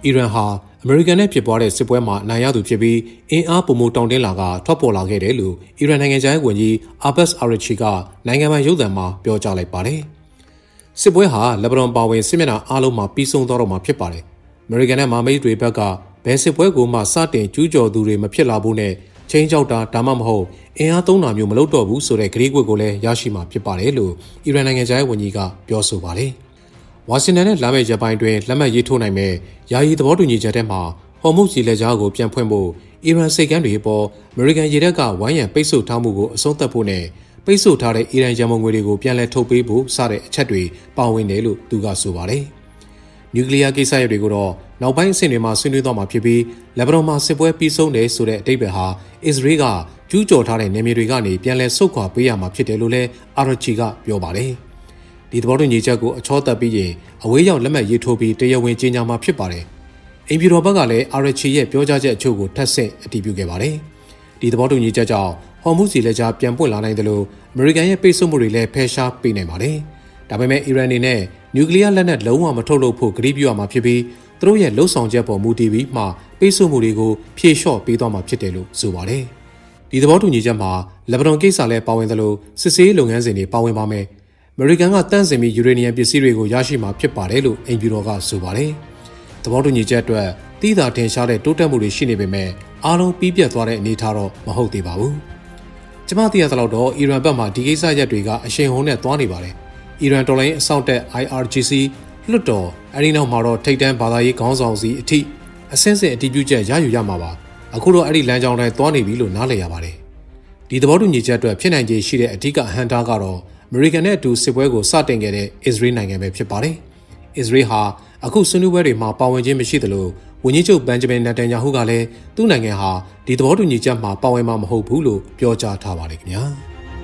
အီရန်ဟာအမေရိကန်နဲ့ဖြစ်ပွားတဲ့စစ်ပွဲမှာနိုင်ရသူဖြစ်ပြီးအင်အားပုံမှုတောင်းတင်းလာကထွက်ပေါ်လာခဲ့တယ်လို့အီရန်နိုင်ငံခြားရေးဝန်ကြီးအာဘတ်စ်အာရချီကနိုင်ငံပိုင်ရုပ်သံမှာပြောကြားလိုက်ပါတယ်။စစ်ပွဲဟာလက်ဘနွန်ပါဝင်စစ်မျက်နှာအားလုံးမှာပြီးဆုံးသွားတော့မှာဖြစ်ပါတယ်။အမေရိကန်နဲ့မဟာမိတ်တွေဘက်ကဘယ်စစ်ပွဲကိုမှစတင်ကျူးကျော်သူတွေမဖြစ်လာဘူးနဲ့ချင်းချောက်တာဒါမှမဟုတ်အင်အားသုံးတာမျိုးမလုပ်တော့ဘူးဆိုတဲ့ကတိကဝတ်ကိုလည်းရရှိမှာဖြစ်ပါတယ်လို့အီရန်နိုင်ငံခြားရေးဝန်ကြီးကပြောဆိုပါတယ်။ဝါရှင်တန်နဲ့လာမယ့်ရက်ပိုင်းတွင်လက်မှတ်ရေးထိုးနိုင်မဲ့ယာယီသဘောတူညီချက်ထဲမှာဟော်မုတ်ရေလက်ကြားကိုပြန်ဖွင့်ဖို့အီရန်စိတ်ကမ်းတွေပေါ်အမေရိကန်ရေတပ်ကဝိုင်းရံပိတ်ဆို့ထားမှုကိုအဆုံးသတ်ဖို့နဲ့ပိတ်ဆို့ထားတဲ့အီရန်ရန်ပုံငွေတွေကိုပြန်လည်ထုတ်ပေးဖို့စတဲ့အချက်တွေပါဝင်တယ်လို့သူကဆိုပါတယ်။နျူကလ িয়ার ကိစ္စရပ်တွေကိုတော့နောက်ပိုင်းအဆင့်တွေမှာဆွေးနွေးသွားမှာဖြစ်ပြီးလက်ဘနွန်မှာစစ်ပွဲပြီးဆုံးတယ်ဆိုတဲ့အဓိပ္ပာယ်ဟာအစ္စရေးကကျူးကျော်ထားတဲ့နယ်မြေတွေကနေပြန်လည်ဆုတ်ခွာပေးရမှာဖြစ်တယ်လို့လည်းအာရချီကပြောပါတယ်။ဒီသဘောတူညီချက်ကိုအချောသတ်ပြီးရင်အဝေးရောက်လက်မှတ်ရေးထိုးပြီးတရားဝင်ကြေညာမှာဖြစ်ပါတယ်။အင်ဖြူတော်ဘက်ကလည်းအာရချီရဲ့ပြောကြားချက်အချို့ကိုထပ်ဆင့်အတည်ပြုခဲ့ပါတယ်။ဒီသဘောတူညီချက်ကြောင့်ဟော်မုတ်ရေလက်ကြားပြန်ပွင့်လာနိုင်တယ်လို့အမေရိကန်ရဲ့ပိတ်ဆို့မှုတွေလည်းဖယ်ရှားပေးနိုင်ပါတယ်။ဒါပေမဲ့အီရန်အနေနဲ့နျူကလ িয়ার လက်နက်လုံးဝမထုတ်လုပ်ဖို့ကတိပြုရမှာဖြစ်ပြီးသူတို့ရဲ့လှုပ်ဆောင်ချက်ပေါ်မူတည်ပြီးမှပိတ်ဆို့မှုတွေကိုဖြေလျှော့ပေးသွားမှာဖြစ်တယ်လို့ဆိုပါတယ်။ဒီသဘောတူညီချက်မှာလက်ဘနွန်ကိစ္စလည်းပါဝင်သလိုစစ်ဆေးလုပ်ငန်းစဉ်တွေပါဝင်ပါမယ်။အမေရိကန်ကတန့်စင်ပြီးယူရေနီယံပစ္စည်းတွေကိုရရှိမှာဖြစ်ပါတယ်လို့အင်ဖြူတော်ကဆိုပါတယ်။သဘောတူညီချက်အတွက်တိသာထင်ရှားတဲ့တိုးတက်မှုတွေရှိနေပေမဲ့အားလုံးပြီးပြတ်သွားတဲ့အနေအထားတော့မဟုတ်သေးပါဘူး။ကျမသိရသလောက်တော့အီရန်ဘက်မှဒီကိစ္စရပ်တွေကအရှိန်ဟုန်နဲ့သွားနေပါတယ်။အီရန်တော်လိုင်းအစောင့်တက် IRGC လွတ်တော်အဲဒီနောက်မှာတော့ထိပ်တန်းဘာသာရေးခေါင်းဆောင်စီအထိအဆင့်ဆင့်အတည်ပြုချက်ရယူရမှာပါအခုတော့အဲ့ဒီလမ်းကြောင်းတိုင်းသွားနေပြီလို့နားလည်ရပါတယ်ဒီသဘောတူညီချက်အတွက်ဖြစ်နိုင်ခြေရှိတဲ့အဓိကအဟန့်အတားကတော့အမေရိကန်နဲ့အတူစစ်ပွဲကိုစတင်ခဲ့တဲ့အစ္စရေးနိုင်ငံပဲဖြစ်ပါတယ်အစ္စရေးဟာအခုဆွေးနွေးပွဲတွေမှာပါဝင်ခြင်းမရှိသလိုဝန်ကြီးချုပ်ဘန်ဂျမင်နက်တန်ယာဟုကလည်းသူ့နိုင်ငံဟာဒီသဘောတူညီချက်မှာပါဝင်မှာမဟုတ်ဘူးလို့ပြောကြားထားပါတယ်ခင်ဗျာ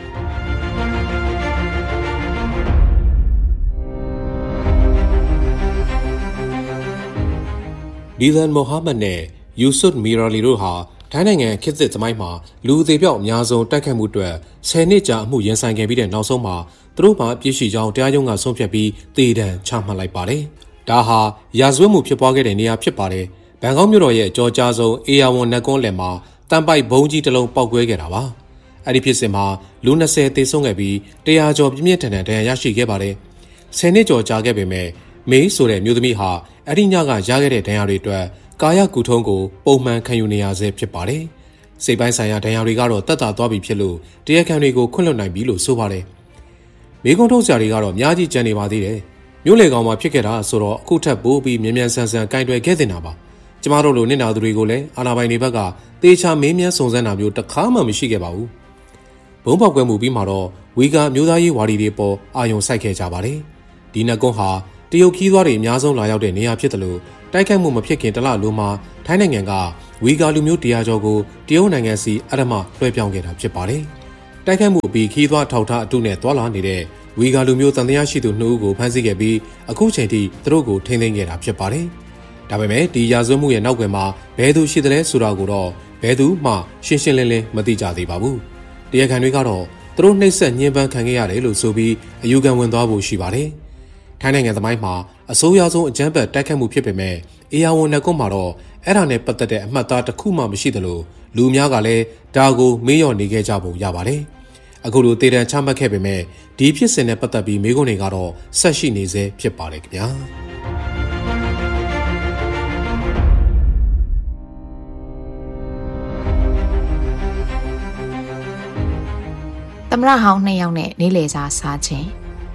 ဒီလန်မိုဟာမက်နဲ့ယူဆွတ်မီရာလီတို့ဟာထိုင်းနိုင်ငံခေတ်သစ်သမိုင်းမှာလူအသေးပြောက်အများဆုံးတိုက်ခိုက်မှုအတွက်10နှစ်ကြာအမှုရင်ဆိုင်ခဲ့ပြီးတဲ့နောက်ဆုံးမှာသူတို့မှာအပြစ်ရှိကြောင်းတရားရုံးကဆုံးဖြတ်ပြီးသေဒဏ်ချမှတ်လိုက်ပါတယ်။ဒါဟာရာဇဝတ်မှုဖြစ်ပွားခဲ့တဲ့နေရာဖြစ်ပါတယ်။ဘန်ကောက်မြို့တော်ရဲ့အကြောကြားဆုံးအေယာဝန်နက်ကွန်းလယ်မှာတန်ပိုက်ဘုံကြီးတစ်လုံးပောက်ကွဲခဲ့တာပါ။အဲ့ဒီဖြစ်စဉ်မှာလူ20သေဆုံးခဲ့ပြီး100ကျော်ပြင်းပြင်းထန်ထန်ဒဏ်ရာရရှိခဲ့ပါတယ်။10နှစ်ကျော်ကြာခဲ့ပေမဲ့မေးဆိုတဲ့မျိုးသမီးဟာအဲ့ဒီညကရခဲ့တဲ့ဒဏ်ရာတွေအတွက်ကာယကုထုံးကိုပုံမှန်ခံယူနေရဆဲဖြစ်ပါတယ်။စိတ်ပိုင်းဆိုင်ရာဒဏ်ရာတွေကတော့တက်တာသွားပြီဖြစ်လို့တရားခံတွေကိုခွင့်လွှတ်နိုင်ပြီလို့ဆိုပါတယ်။မိကုံထုတ်စရာတွေကတော့အများကြီးကြံနေပါသေးတယ်။မျိုးလေကောင်မှာဖြစ်ခဲ့တာဆိုတော့အခုထပ်ပိုးပြီးမြန်မြန်ဆန်ဆန်ကင်တွယ်ခဲ့တင်တာပါ။ကျမတို့လိုနစ်နာသူတွေကိုလည်းအာဏာပိုင်တွေဘက်ကတေချာမင်းမြန်းစုံစမ်းတာမျိုးတစ်ခါမှမရှိခဲ့ပါဘူး။ဘုံပေါက်ကွဲမှုပြီးမှတော့ဝီဂါမျိုးသားရေးဝါဒီတွေပေါ်အာရုံစိုက်ခဲ့ကြပါတယ်။ဒီနက်ကွန်းဟာတရုတ်ခီးသွားတွေအများဆုံးလာရောက်တဲ့နေရာဖြစ်တယ်လို့တိုက်ခိုက်မှုမဖြစ်ခင်တလလိုမှာထိုင်းနိုင်ငံကဝီဂါလူမျိုး100ကျော်ကိုတရုတ်နိုင်ငံစီအရမလွှဲပြောင်းခဲ့တာဖြစ်ပါတယ်။တိုက်ခိုက်မှုအပြီးခီးသွားထောက်ထားအတုနဲ့သွာလာနေတဲ့ဝီဂါလူမျိုးတန်တရားရှိသူ2ဦးကိုဖမ်းဆီးခဲ့ပြီးအခုချိန်ထိသူတို့ကိုထိန်းသိမ်းခဲ့တာဖြစ်ပါတယ်။ဒါပေမဲ့ဒီရာဇဝတ်မှုရဲ့နောက်ကွယ်မှာဘယ်သူရှိသလဲဆိုတာကိုတော့ဘယ်သူမှရှင်းရှင်းလင်းလင်းမသိကြသေးပါဘူး။တရားခံတွေကတော့သူတို့နှိပ်စက်ညှဉ်းပန်းခံခဲ့ရတယ်လို့ဆိုပြီးအယူခံဝင်သွားဖို့ရှိပါတယ်။ထိုင်းနိုင်ငံသမိုင်းမှာအဆိုးရွားဆုံးအကြမ်းဖက်တိုက်ခိုက်မှုဖြစ်ပေမဲ့အေယာဝန်နက်ကွန်းမှာတော့အဲ့ဒါနဲ့ပတ်သက်တဲ့အမှတ်အသားတစ်ခုမှမရှိသလိုလူအများကလည်းဒါကိုမေးလျော့နေခဲ့ကြပုံရပါတယ်။အခုလိုတေတံချမှတ်ခဲ့ပေမဲ့ဒီဖြစ်စဉ်နဲ့ပတ်သက်ပြီးမေးခွန်းတွေကတော့ဆက်ရှိနေသေးဖြစ်ပါတယ်ခင်ဗျာ။သမရဟောင်း2ယောက်နဲ့နေလေစာစားခြင်း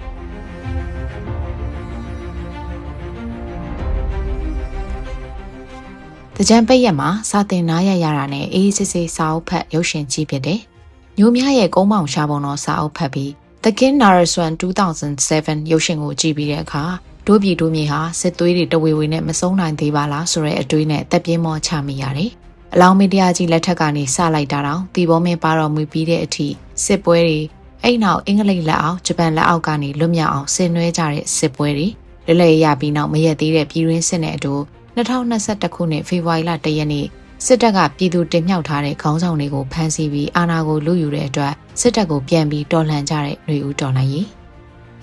တကြံပိတ်ရက်မှာစာတင်နားရရတာနဲ့အေးစစ်စစ်စာအုပ်ဖတ်ရုပ်ရှင်ကြည့်ဖြစ်တယ်။ညိုမြရဲ့ကုန်းမောင်ရှားပုံတော်စာအုပ်ဖတ်ပြီး The King Naresuan 2007 ရုပ်ရှင်ကိုကြည့်ပြီးတဲ့အခါဒိုးပြည်ဒိုးမြေဟာစစ်သွေးတွေတဝေဝေနဲ့မဆုံးနိုင်သေးပါလားဆိုတဲ့အတွေးနဲ့တက်ပြင်းမောချမိရတယ်။အလောင်းမင်းတရားကြီးလက်ထက်ကနေစလိုက်တာတောင်တီဘောမင်းပါတော်မူပြီးတဲ့အထိစစ်ပွဲတွေအဲ့နောက်အင်္ဂလိပ်လက်အောက်ဂျပန်လက်အောက်ကနေလွတ်မြောက်အောင်ဆင်နွှဲကြတဲ့စစ်ပွဲတွေလွတ်လပ်ရပြီးနောက်မရက်သေးတဲ့ပြည်တွင်းစစ်နဲ့အတူ2021ခုနှစ်ဖေဖော်ဝါရီလ1ရက်နေ့စစ်တပ်ကပြည်သူတင်မြှောက်ထားတဲ့ခေါင်းဆောင်တွေကိုဖမ်းဆီးပြီးအာဏာကိုလုယူတဲ့အတွက်စစ်တပ်ကိုပြန်ပြီးတော်လှန်ကြတဲ့ຫນွေဦးတော်လှန်ရေးအ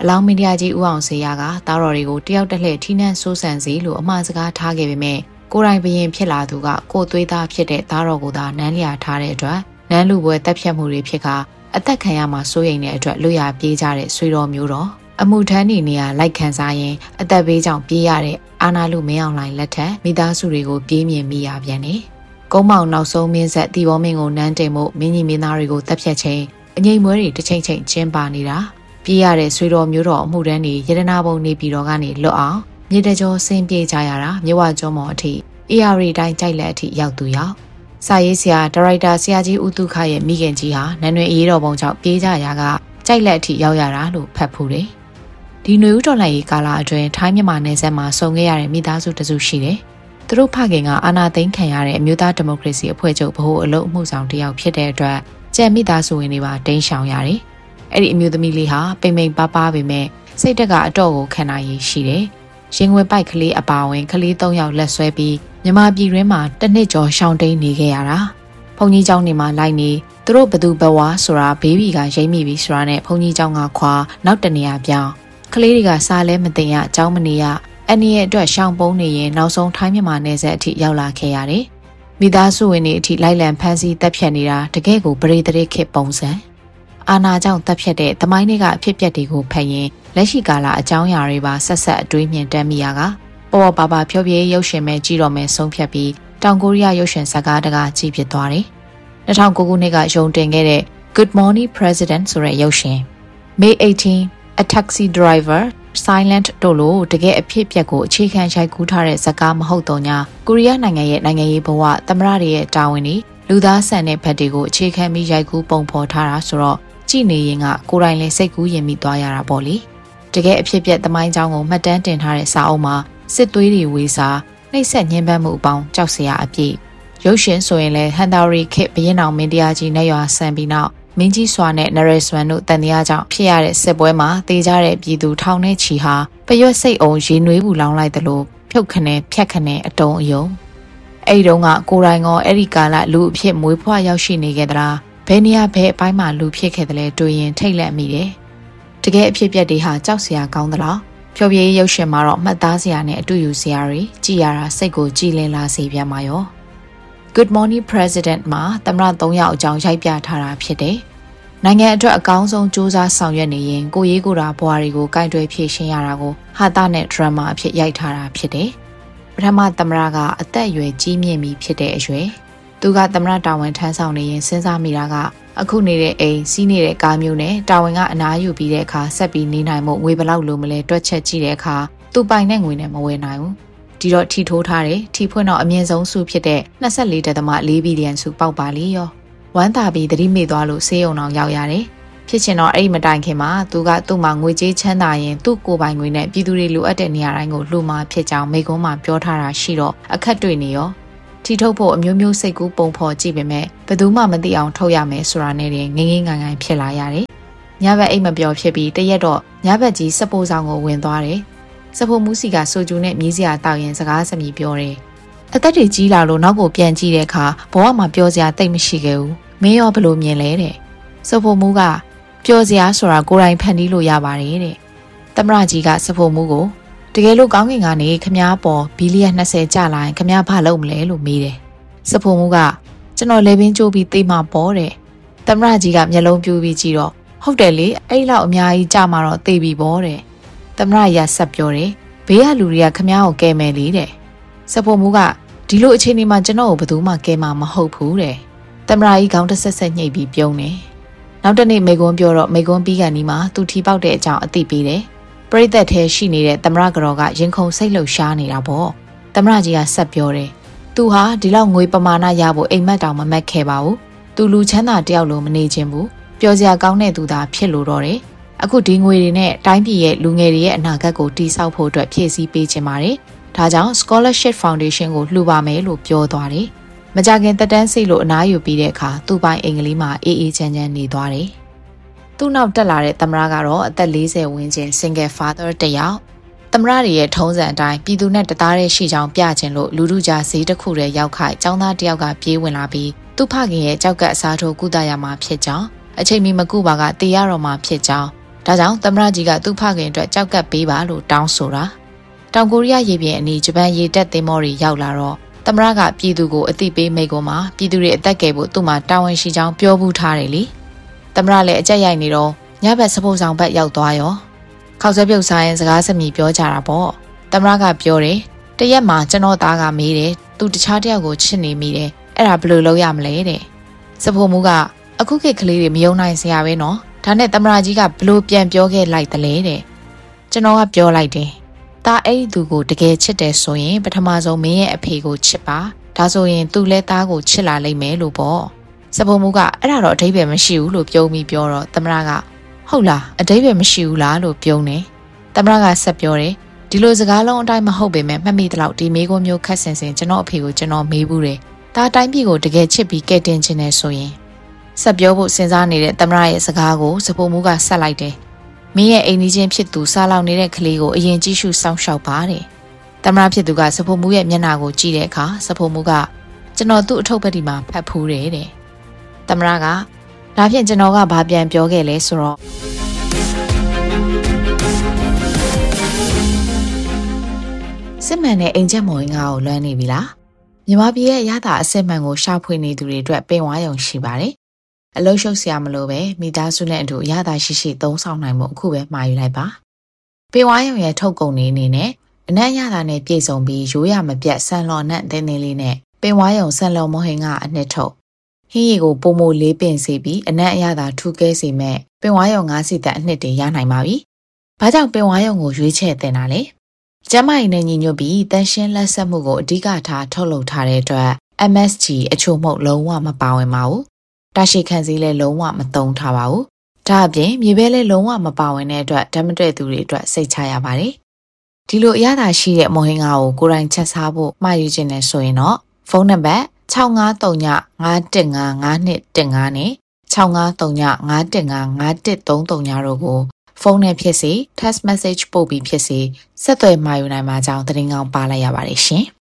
အလောင်းမင်းတရားကြီးဦးအောင်စေရကတားတော်တွေကိုတယောက်တစ်လှည့်ထိနှံဆိုးဆန်စီလို့အမှားစကားထားခဲ့ပေမဲ့ကိုယ်တိုင်ဘရင်ဖြစ်လာသူကကိုသွေးသားဖြစ်တဲ့တားတော်ကိုသာနန်းလျာထားတဲ့အတွက်နန်းလူပွဲတပ်ဖြတ်မှုတွေဖြစ်ကအသက်ခံရမှာစိုးရိမ်တဲ့အတွက်လွတ်ရပြေးကြတဲ့ဆွေတော်မျိုးတော်အမှုထမ်းနေနေရလိုက်ခံစားရင်အသက်ဘေးကြောင့်ပြေးရတဲ့အာနာလူမင်းအောင်လှိုင်လက်ထက်မိသားစုတွေကိုပြေးမြင်မိရပြန်တယ်။ကုန်းမောင်နောက်ဆုံးမင်းဆက်တီဘောမင်းကိုနန်းတင်မှုမင်းကြီးမင်းသားတွေကိုတပ်ဖြတ်ခြင်းအငိမ့်မွဲတွေတစ်ချိန်ချိန်ကျင်းပနေတာပြေးရတဲ့ဆွေတော်မျိုးတော်အမှုတန်းတွေရတနာဘုံနေပြည်တော်ကနေလွတ်အောင်မြေတကြောဆင်းပြေးကြရတာမြဝကျောမော်အထိအေရရီတိုင်းကြိုက်လက်အထိရောက်သူရောက်စာရေးဆရာဒါရိုက်တာဆရာကြီးဦးတုခရဲ့မိခင်ကြီးဟာနန်းတွင်အေးတော်ပုံကြောင့်ပြေးကြရာကကြိုက်လက်အထိရောက်ရတာလို့ဖတ်ဖူးတယ်။ဒီຫນွေဦးတော်လှန်ရေးကာလအတွင်းထိုင်းမြန်မာနယ်စပ်မှာဆုံခဲ့ရတဲ့မိသားစုတစုရှိတယ်။သူတို့ဖခင်ကအာဏာသိမ်းခံရတဲ့အမျိုးသားဒီမိုကရေစီအဖွဲ့ချုပ်ဗဟိုအလုပ်အမှုဆောင်တယောက်ဖြစ်တဲ့အတွက်ကျန်မိသားစုဝင်တွေပါတိမ်းရှောင်ရတယ်။အဲ့ဒီအမျိုးသမီးလေးဟာပိမ့်ပိမ့်ပါးပါးပေမဲ့စိတ်တက်ကအတော့ကိုခံနိုင်ရရှိတယ်။ရင်ဝင်ပိုက်ကလေးအပါဝင်ကလေး3ယောက်လက်ဆွဲပြီးမြမပြည်တွင်းမှာတစ်နှစ်ကျော်ရှောင်တိန်နေခဲ့ရတာဘုံကြီးကျောင်းနေမှာလိုက်နေသူတို့ဘသူဘဝဆိုတာဘေဘီကရိမ့်မိပြီဆိုတာနဲ့ဘုံကြီးကျောင်းကခွာနောက်တနေရာပြောင်းကလေးတွေကစားလဲမသိရကျောင်းမနေရအနည်းရဲ့အတွက်ရှောင်ပုံးနေရင်နောက်ဆုံးထိုင်းမြန်မာနယ်စပ်အထိရောက်လာခဲ့ရတယ်မိသားစုဝင်တွေအထိလိုက်လံဖမ်းဆီးတပ်ဖြတ်နေတာတကယ်ကိုပရိသေရခေပုံစံအာနာကြောင့်တပ်ဖြတ်တဲ့သမိုင်းတွေကအဖြစ်ပြက်တွေကိုဖတ်ရင်လက်ရှိကာလအကြောင်းအရာတွေပါဆက်ဆက်အတွေးမြင်တတ်မိရကပေါ်ပါပါဖြောပြေးရုပ်ရှင်မဲ့ကြည့်တော့မယ်ဆုံးဖြတ်ပြီးတောင်ကိုရီးယားရုပ်ရှင်ဇာတ်ကားတကားကြည့်ဖြစ်သွားတယ်။2009ခုနှစ်ကရုံတင်ခဲ့တဲ့ Good Morning President ဆိုတဲ့ရုပ်ရှင် May 18 A Taxi Driver Silent တို့လိုတကယ်အဖြစ်ပြက်ကိုအခြေခံရိုက်ကူးထားတဲ့ဇာတ်ကားမဟုတ်တော့ညာကိုရီးယားနိုင်ငံရဲ့နိုင်ငံရေးဘဝသမ္မတတွေရဲ့တာဝန်တွေလူသားဆန်တဲ့ဘက်တွေကိုအခြေခံပြီးရိုက်ကူးပုံဖော်ထားတာဆိုတော့ကြည့်နေရင်ကကိုယ်တိုင်လည်းစိတ်ကူးရင်မိသွားရတာပေါ့လေ။တကယ်အဖြစ်ပြက်သမိုင်းကြောင်းကိုမှတ်တမ်းတင်ထားတဲ့စာအုပ်မှာစစ်သွေးတွေဝေစာနှိပ်စက်ညှဉ်းပန်းမှုအပေါင်းကြောက်စရာအပြည့်ရုပ်ရှင်ဆိုရင်လည်းဟန်တာရီခေဘရင်အောင်မင်းတရားကြီးနဲ့ရွာဆန်ပြီးနောက်မင်းကြီးစွာနဲ့နရယ်ဆွမ်တို့တန်တရားကြောင့်ဖြစ်ရတဲ့စစ်ပွဲမှာတေကြတဲ့ပြည်သူထောင်နဲ့ချီဟာပရွက်စိတ်အောင်ရေနွေးဘူးလောင်းလိုက်သလိုဖြုတ်ခနဲဖြတ်ခနဲအတုံးအယုံအဲ့ဒီတုန်းကကိုယ်တိုင်ကအဲ့ဒီကာလလူအဖြစ်မွေးဖွားရောက်ရှိနေခဲ့သလားဘယ်နေရာဘယ်အပိုင်းမှာလူဖြစ်ခဲ့တယ်လဲတွေးရင်ထိတ်လန့်မိတယ်တကယ်အဖြစ်ပြက်တွေဟာကြောက်စရာကောင်းသလားဖြောပြေးရုပ်ရှင်မှာတော့မှတ်သားစရာနဲ့အတူယူစရာတွေကြည်ရတာစိတ်ကိုကြည်လင်လာစေပြန်ပါရော Good Morning President မှာသမ္မတ3ယောက်အကြောင်းရိုက်ပြထားတာဖြစ်တယ်။နိုင်ငံအတွက်အကောင်းဆုံးစူးစမ်းဆောင်ရွက်နေရင်ကိုရေးကိုယ်တာဘွားတွေကိုကင်တွယ်ဖြည့်ရှင်းရတာကိုဟာတာနဲ့ဒရမာအဖြစ်ရိုက်ထားတာဖြစ်တယ်။ပထမသမ္မတကအသက်အရွယ်ကြီးမြင့်ပြီဖြစ်တဲ့အရွယ်သူကသမ္မတတာဝန်ထမ်းဆောင်နေရင်စဉ်းစားမိတာကအခုနေတဲ့အိမ်စီးနေတဲ့ကားမျိုးနဲ့တာဝန်ကအနားယူပြီးတဲ့အခါဆက်ပြီးနေနိုင်မှုငွေဘယ်လောက်လိုမလဲတွက်ချက်ကြည့်တဲ့အခါသူပိုင်တဲ့ငွေနဲ့မဝယ်နိုင်ဘူးဒီတော့ထီထိုးထားတယ်ထီဖွင့်တော့အမြင့်ဆုံးစုဖြစ်တဲ့24.4 ဘီလီယံစုပေါက်ပါလေရောဝမ်းသာပြီးသတိမေ့သွားလို့ဆေးရုံအောင်ရောက်ရတယ်ဖြစ်ချင်တော့အဲ့ဒီမတိုင်ခင်မှာသူကသူ့မှာငွေကြေးချမ်းသာရင်သူ့ကိုယ်ပိုင်ငွေနဲ့ပြည်သူတွေလိုအပ်တဲ့နေရာတိုင်းကိုလှူမှာဖြစ်ကြောင်းမိကုံးမှာပြောထားတာရှိတော့အခက်တွေ့နေရောထီထုတ်ဖို့အမျိုးမျိုးစိတ်ကူးပုံဖော်ကြည့်ပေမဲ့ဘယ်သူမှမသိအောင်ထုတ်ရမယ်ဆိုတာနဲ့ငငင်းငိုင်ငိုင်ဖြစ်လာရတယ်။ညဘက်အိတ်မပျော်ဖြစ်ပြီးတရက်တော့ညဘက်ကြီးစပိုးဆောင်ကိုဝင်သွားတယ်။စပိုးမူးစီကဆိုကျူနဲ့မြည်စရာတောက်ရင်စကားစမြည်ပြောတယ်။အသက်တွေကြီးလာလို့နောက်ကိုပြန်ကြည့်တဲ့အခါဘဝမှာပြောစရာတိတ်မရှိခဲ့ဘူး။မင်းရောဘလို့မြင်လဲတဲ့။စပိုးမူးကပြောစရာဆိုတာကိုယ်တိုင်ဖန်တီးလို့ရပါတယ်တဲ့။သမရကြီးကစပိုးမူးကိုတကယ်လို့ကောင်းကင်ကနေခမားပေါ်ဘီလီယံ20ကျလာရင်ခမားဘာလုပ်မလဲလို့မေးတယ်။စဖိုမှုကကျွန်တော်လေပင်ကျိုးပြီးသိမှပေါ်တယ်။သမရကြီးကမျက်လုံးပြူးပြီးကြည့်တော့ဟုတ်တယ်လေအဲ့လောက်အများကြီးကြမှာတော့သိပြီပေါ်တယ်။သမရရဆက်ပြောတယ်။ဘေးကလူတွေကခမားကိုကဲမယ်လေတဲ့။စဖိုမှုကဒီလိုအခြေအနေမှာကျွန်တော်ကိုဘယ်သူမှကဲမှာမဟုတ်ဘူးတဲ့။သမရကြီးခေါင်းတစ်ဆက်ဆက်ညှိပြီးပြုံးတယ်။နောက်တနေ့မိကွန်းပြောတော့မိကွန်းပြီးကန်ဒီမှာသူထီပေါက်တဲ့အကြောင်းအသိပေးတယ်။ပရိသတ်ထဲရှိနေတဲ့သမရကတော်ကရင်ခုန်စိတ်လှုပ်ရှားနေတာပေါ့သမရကြီးကဆက်ပြောတယ်သူဟာဒီလောက်ငွေပမာဏရဖို့အိမ်မက်တောင်မမက်ခဲ့ပါဘူးသူလူချမ်းသာတယောက်လိုမနေခြင်းဘူးပျော်စရာကောင်းတဲ့သူသာဖြစ်လို့တော့တယ်အခုဒီငွေတွေနဲ့တိုင်းပြည်ရဲ့လူငယ်တွေရဲ့အနာဂတ်ကိုတည်ဆောက်ဖို့အတွက်ဖြည့်ဆည်းပေးခြင်းပါတယ်ဒါကြောင့် Scholarship Foundation ကိုလှူပါမယ်လို့ပြောသွားတယ်မကြခင်တက်တန်းစိတ်လို့အနားယူပြီးတဲ့အခါသူ့ပိုင်အင်္ဂလိပ်မှာအေးအေးချမ်းချမ်းနေသွားတယ်သူ့နောက်တက်လာတဲ့သမရကတော့အသက်40ဝန်းကျင် single father တယောက်သမရရဲ့ထုံးစံအတိုင်းပြည်သူနဲ့တသားတည်းရှိကြောင်းပြခြင်းလို့လူလူကြားဈေးတစ်ခုတည်းရောက်ခိုက်ចောင်းသားတယောက်ကပြေးဝင်လာပြီးသူ သူ့ဖခင်ရဲ့ကြောက်ကပ်အစားထိုးကုသရမှာဖြစ်ကြောင်းအချိန်မီမကုပါကတေးရတော့မှာဖြစ်ကြောင်းဒါကြောင့်သမ္မတကြီးကသူ့ဖခင်အတွက်ကြောက်ကပ်ပေးပါလို့တောင်းဆိုတာတောင်ကိုရီးယားရေပြင်အနီးဂျပန်ရေတပ်သင်္ဘောတွေရောက်လာတော့သမ္မတကပြည်သူကိုအသိပေးမိန့်ခွန်းမှာပြည်သူတွေအသက်ကယ်ဖို့သူ့မှာတာဝန်ရှိကြောင်းပြောဘူးထားတယ်လေသမ္မတလည်းအကြက်ရိုက်နေတော့ညဘက်စပိုးဆောင်ဘက်ရောက်သွားရောခောက်ဆွဲပြုတ်ဆိုင်ရင်စကားစမြည်ပြောကြတာပေါ့သမ္မတကပြောတယ်တရက်မှာကျွန်တော်သားကမေးတယ်သူတခြားတယောက်ကိုချစ်နေမိတယ်အဲ့ဒါဘယ်လိုလုပ်ရမလဲတဲ့စဖိုးမူကအခုခေတ်ကလေးတွေမယုံနိုင်စရာပဲနော်ဒါနဲ့သမ္မတကြီးကဘလို့ပြန်ပြောခဲ့လိုက်တယ်လေတဲ့ကျွန်တော်ကပြောလိုက်တယ်ဒါအဲ့ဒီသူကိုတကယ်ချစ်တယ်ဆိုရင်ပထမဆုံးမင်းရဲ့အဖေကိုချစ်ပါဒါဆိုရင်သူလည်းသားကိုချစ်လာလိမ့်မယ်လို့ပေါ့စဖိုးမူကအဲ့ဒါတော့အဓိပ္ပာယ်မရှိဘူးလို့ပြုံးပြီးပြောတော့သမ္မတကဟုတ်လားအဓိပ္ပာယ်မရှိဘူးလားလို့ပြုံးတယ်သမ္မတကဆက်ပြောတယ်ဒီလိုစကားလုံးအတိုင်းမဟုတ်ပေမဲ့မှတ်မိသလောက်ဒီမေးခွန်းမျိုးခက်ဆင်ဆင်ကျွန်တော်အဖေကိုကျွန်တော်မေးဘူးတယ်ဒါအတိုင်းပြည်ကိုတကယ်ချစ်ပြီးကဲတင်ခြင်းနဲ့ဆိုရင်ဆက်ပြောဖို့စဉ်းစားနေတဲ့သမ္မတရဲ့စကားကိုစဖိုးမူကဆက်လိုက်တယ်မင်းရဲ့အိမ်ကြီးချင်းဖြစ်သူစားလောင်နေတဲ့ကလေးကိုအရင်ကြည့်ရှုစောင့်ရှောက်ပါတဲ့သမ္မတဖြစ်သူကစဖိုးမူရဲ့မျက်နှာကိုကြည့်တဲ့အခါစဖိုးမူကကျွန်တော်သူ့အထုပ်ပတ်ဒီမှာဖတ်ဖူးတယ်တဲ့သမ္မတကဒါဖြင့်ကျွန်တော်ကဘာပြန်ပြောခဲ့လဲဆိုတော့စစ်မှန်တဲ့အိမ်ချက်မော်ရင်ကိုလွမ်းနေပြီလားမြန်မာပြည်ရဲ့ရတာအစစ်မှန်ကိုရှာဖွေနေသူတွေအတွက်ပင်ဝါရုံရှိပါတယ်အလုံးရှုပ်စရာမလိုပဲမိသားစုနဲ့အတူရတာရှိရှိသုံးဆောင်နိုင်မှုအခုပဲမှာယူလိုက်ပါပင်ဝါရုံရဲ့ထုတ်ကုန်နေအနေနဲ့အနက်ရတာနဲ့ပြည့်စုံပြီးရိုးရမပြတ်ဆန်လော်နဲ့တင်းတင်းလေးနဲ့ပင်ဝါရုံဆန်လော်မော်ဟင်ကအနှစ်ထုတ်ဟင်းရီကိုပုံမိုလေးပင်စေပြီးအနက်အရသာထူကဲစေမဲ့ပင်ဝါရုံ9စီသက်အနှစ်တွေရနိုင်ပါပြီဘာကြောင့်ပင်ဝါရုံကိုရွေးချယ်တင်တာလဲကျမကြီးနဲ့ညီညွတ်ပြီးတန်ရှင်းလက်ဆက်မှုကိုအဓိကထားထုတ်လုပ်ထားတဲ့အတွက် MSG အချို့မှုလုံးဝမပါဝင်ပါဘူး။တာရှိခံစည်းလည်းလုံးဝမသုံးထားပါဘူး။ဒါအပြင်မြေပဲလည်းလုံးဝမပါဝင်တဲ့အတွက်ဓာတ်မတည့်သူတွေအတွက်စိတ်ချရပါတယ်။ဒီလိုအရသာရှိတဲ့မော်ဟင်ငါကိုကိုယ်တိုင်ချက်စားဖို့မှာယူခြင်းနဲ့ဆိုရင်တော့ဖုန်းနံပါတ်653951551215နဲ့653951551333တို့ကိုဖုန်းနဲ့ဖြစ်စေ text message ပို့ပြီးဖြစ်စေဆက်သွယ်မှာယူနိုင်မှာကြောင်းသတင်းကောင်းပါလိုက်ရပါတယ်ရှင်။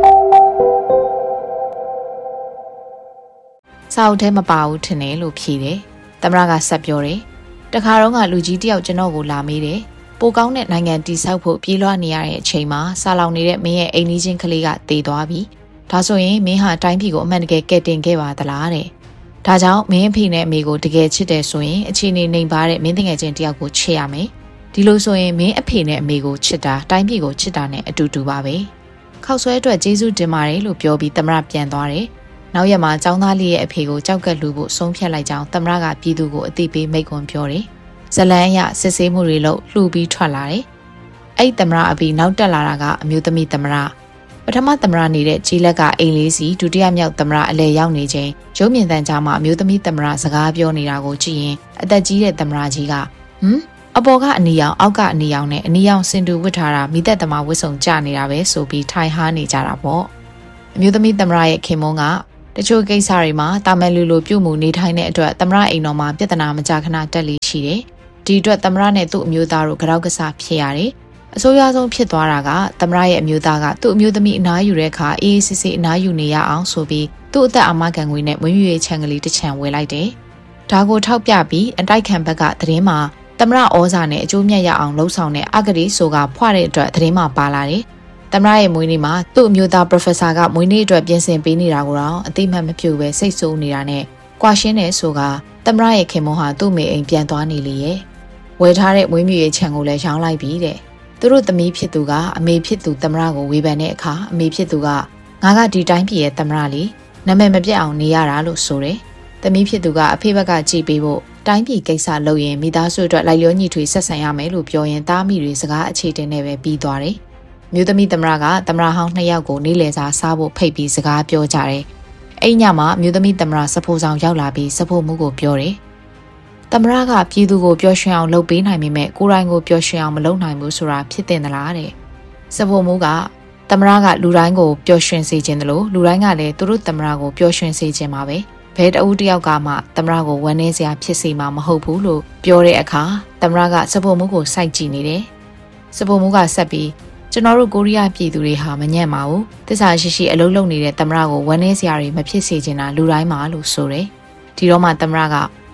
စာအုပ်ထဲမပါဘူးထင်တယ်လို့ဖြေတယ်။သမ္မတကဆက်ပြောတယ်။တခါတော့ကလူကြီးတယောက်ကျွန်တော်ကိုလာမေးတယ်။ပိုကောင်းတဲ့နိုင်ငံတည်ဆောက်ဖို့ပြေးလွှားနေရတဲ့အချိန်မှာစာလောင်နေတဲ့မင်းရဲ့အိမ်ကြီးချင်းကလေးကတည်သွားပြီ။ဒါဆိုရင်မင်းဟာတိုင်းပြည်ကိုအမှန်တကယ်ကယ်တင်ခဲ့ပါသလားတဲ့။ဒါကြောင့်မင်းအဖေနဲ့အမေကိုတကယ်ချစ်တယ်ဆိုရင်အခြေအနေနှိမ်ပါတဲ့မင်းတငယ်ချင်းတယောက်ကိုချစ်ရမယ်။ဒီလိုဆိုရင်မင်းအဖေနဲ့အမေကိုချစ်တာတိုင်းပြည်ကိုချစ်တာနဲ့အတူတူပါပဲ။ခောက်ဆွဲအတွက်ကျေးဇူးတင်ပါတယ်လို့ပြောပြီးသမ္မတပြန်သွားတယ်။နောက်ရက်မှာចောင်းသားလေးရဲ့အဖေကိုကြောက်ကက်လူဖို့ဆုံးဖြတ်လိုက်ကြောင်းသမ္မတကပြည်သူကိုအသိပေးမိန့်ခွန်းပြောတယ်။ဇလန်းအရစစ်ဆေးမှုတွေလုပ်လှူပြီးထွက်လာတယ်။အဲ့သမ္မတအပြီးနောက်တက်လာတာကအမျိုးသမီးသမ္မတပထမသမ္မတနေတဲ့ကြီးလက်ကအိမ်လေးစီဒုတိယမြောက်သမ္မတအလဲရောက်နေချိန်ရုပ်မြင်သံကြားမှာအမျိုးသမီးသမ္မတစကားပြောနေတာကိုကြည့်ရင်အသက်ကြီးတဲ့သမ္မတကြီးကအပေါ်ကအနီရောင်အောက်ကအနီရောင်နဲ့အနီရောင်စင်တူဝတ်ထားတာမိသက်သမားဝတ်စုံကြနေတာပဲဆိုပြီးထိုင်ဟားနေကြတာပေါ့အမျိုးသမီးသမ္မတရဲ့ခင်မုန်းကတချို့ကိစ္စတွေမှာတာမန်လူလိုပြုမှုနေထိုင်တဲ့အတွက်သမ္မတအိမ်တော်မှာပြဿနာမကြာခဏတက်လေရှိတယ်ဒီအတွက်သမ္မတနဲ့သူ့အမျိုးသားတို့ကြောက်ကစားဖြစ်ရတယ်အဆိုးရွားဆုံးဖြစ်သွားတာကသမ္မတရဲ့အမျိုးသားကသူ့အမျိုးသမီးအနားယူတဲ့အခါအေးစစ်စစ်အနားယူနေရအောင်ဆိုပြီးသူ့အသက်အာမခံငွေနဲ့မွေးမြူရေးချန်ကလေးတစ်ချံဝယ်လိုက်တယ်။ဒါကိုထောက်ပြပြီးအတိုက်ခံဘက်ကသတင်းမှာသမ္မတဩဇာနဲ့အကျိုးမြတ်ရအောင်လှုံ့ဆော်တဲ့အဂတိဆိုကဖွာတဲ့အတွက်သတင်းမှာပါလာတယ်။သမ္မတရဲ့မွေးနေ့မှာသူ့အမျိုးသား Professor ကမွေးနေ့အတွက်ပြင်ဆင်ပေးနေတာကိုတော့အသိမှတ်မပြုပဲစိတ်ဆိုးနေတာနဲ့ကွာရှင်းတယ်ဆိုကသမ္မတရဲ့ခင်မုန်းဟာသူ့မိအိမ်ပြန်သွားနေလေရဲ့။ဝယ်ထားတဲ့မွေးမြူရေးချန်ကိုလည်းရောင်းလိုက်ပြီတဲ့။သူတို့သမီးဖြစ်သူကအမေဖြစ်သူသမ္မတကိုဝေဖန်တဲ့အခါအမေဖြစ်သူကငါကဒီတိုင်းပြည်ရဲ့သမ္မတလေနာမည်မပြတ်အောင်နေရတာလို့ဆိုတယ်။သမီးဖြစ်သူကအဖေဘက်ကကြည်ပေးဖို့တိုင်းပြည်ကိစ္စလုပ်ရင်မိသားစုအတွက်လိုက်လျောညီထွေဆက်ဆံရမယ်လို့ပြောရင်သားမိတွေစကားအခြေတင်နဲ့ပဲပြီးသွားတယ်။မျိုးသမီးသမ္မတကသမ္မတဟောင်း2ယောက်ကိုနေ့လယ်စာစားဖို့ဖိတ်ပြီးစကားပြောကြတယ်။အဲ့ညမှာမျိုးသမီးသမ္မတစဖိုးဆောင်ရောက်လာပြီးစဖိုးမှုကိုပြောတယ်။သမ္မတကပြည်သူကိုပျော်ရွှင်အောင်လုပ်ပေးနိုင်ပေမဲ့ကိုယ်တိုင်ကိုပျော်ရွှင်အောင်မလုပ်နိုင်ဘူးဆိုတာဖြစ်တင်သလားတဲ့။စဖိုးမှုကသမ္မတကလူတိုင်းကိုပျော်ရွှင်စေခြင်းတလို့လူတိုင်းကလည်းသူတို့သမ္မတကိုပျော်ရွှင်စေခြင်းပါပဲ။ဘယ်တအူးတယောက်ကမှသမ္မတကိုဝမ်းနည်းစရာဖြစ်စေမှာမဟုတ်ဘူးလို့ပြောတဲ့အခါသမ္မတကစဖိုးမှုကိုစိုက်ကြည့်နေတယ်။စဖိုးမှုကဆက်ပြီးကျွန်တော်တို့ကိုရီးယားပြည်သူတွေဟာမညံ့ပါဘူး။သစ္စာရှိရှိအလုပ်လုပ်နေတဲ့သမ္မတကိုဝမ်းနည်းစရာတွေမဖြစ်စေချင်တာလူတိုင်းမှာလို့ဆိုတယ်။ဒီတော့မှသမ္မတက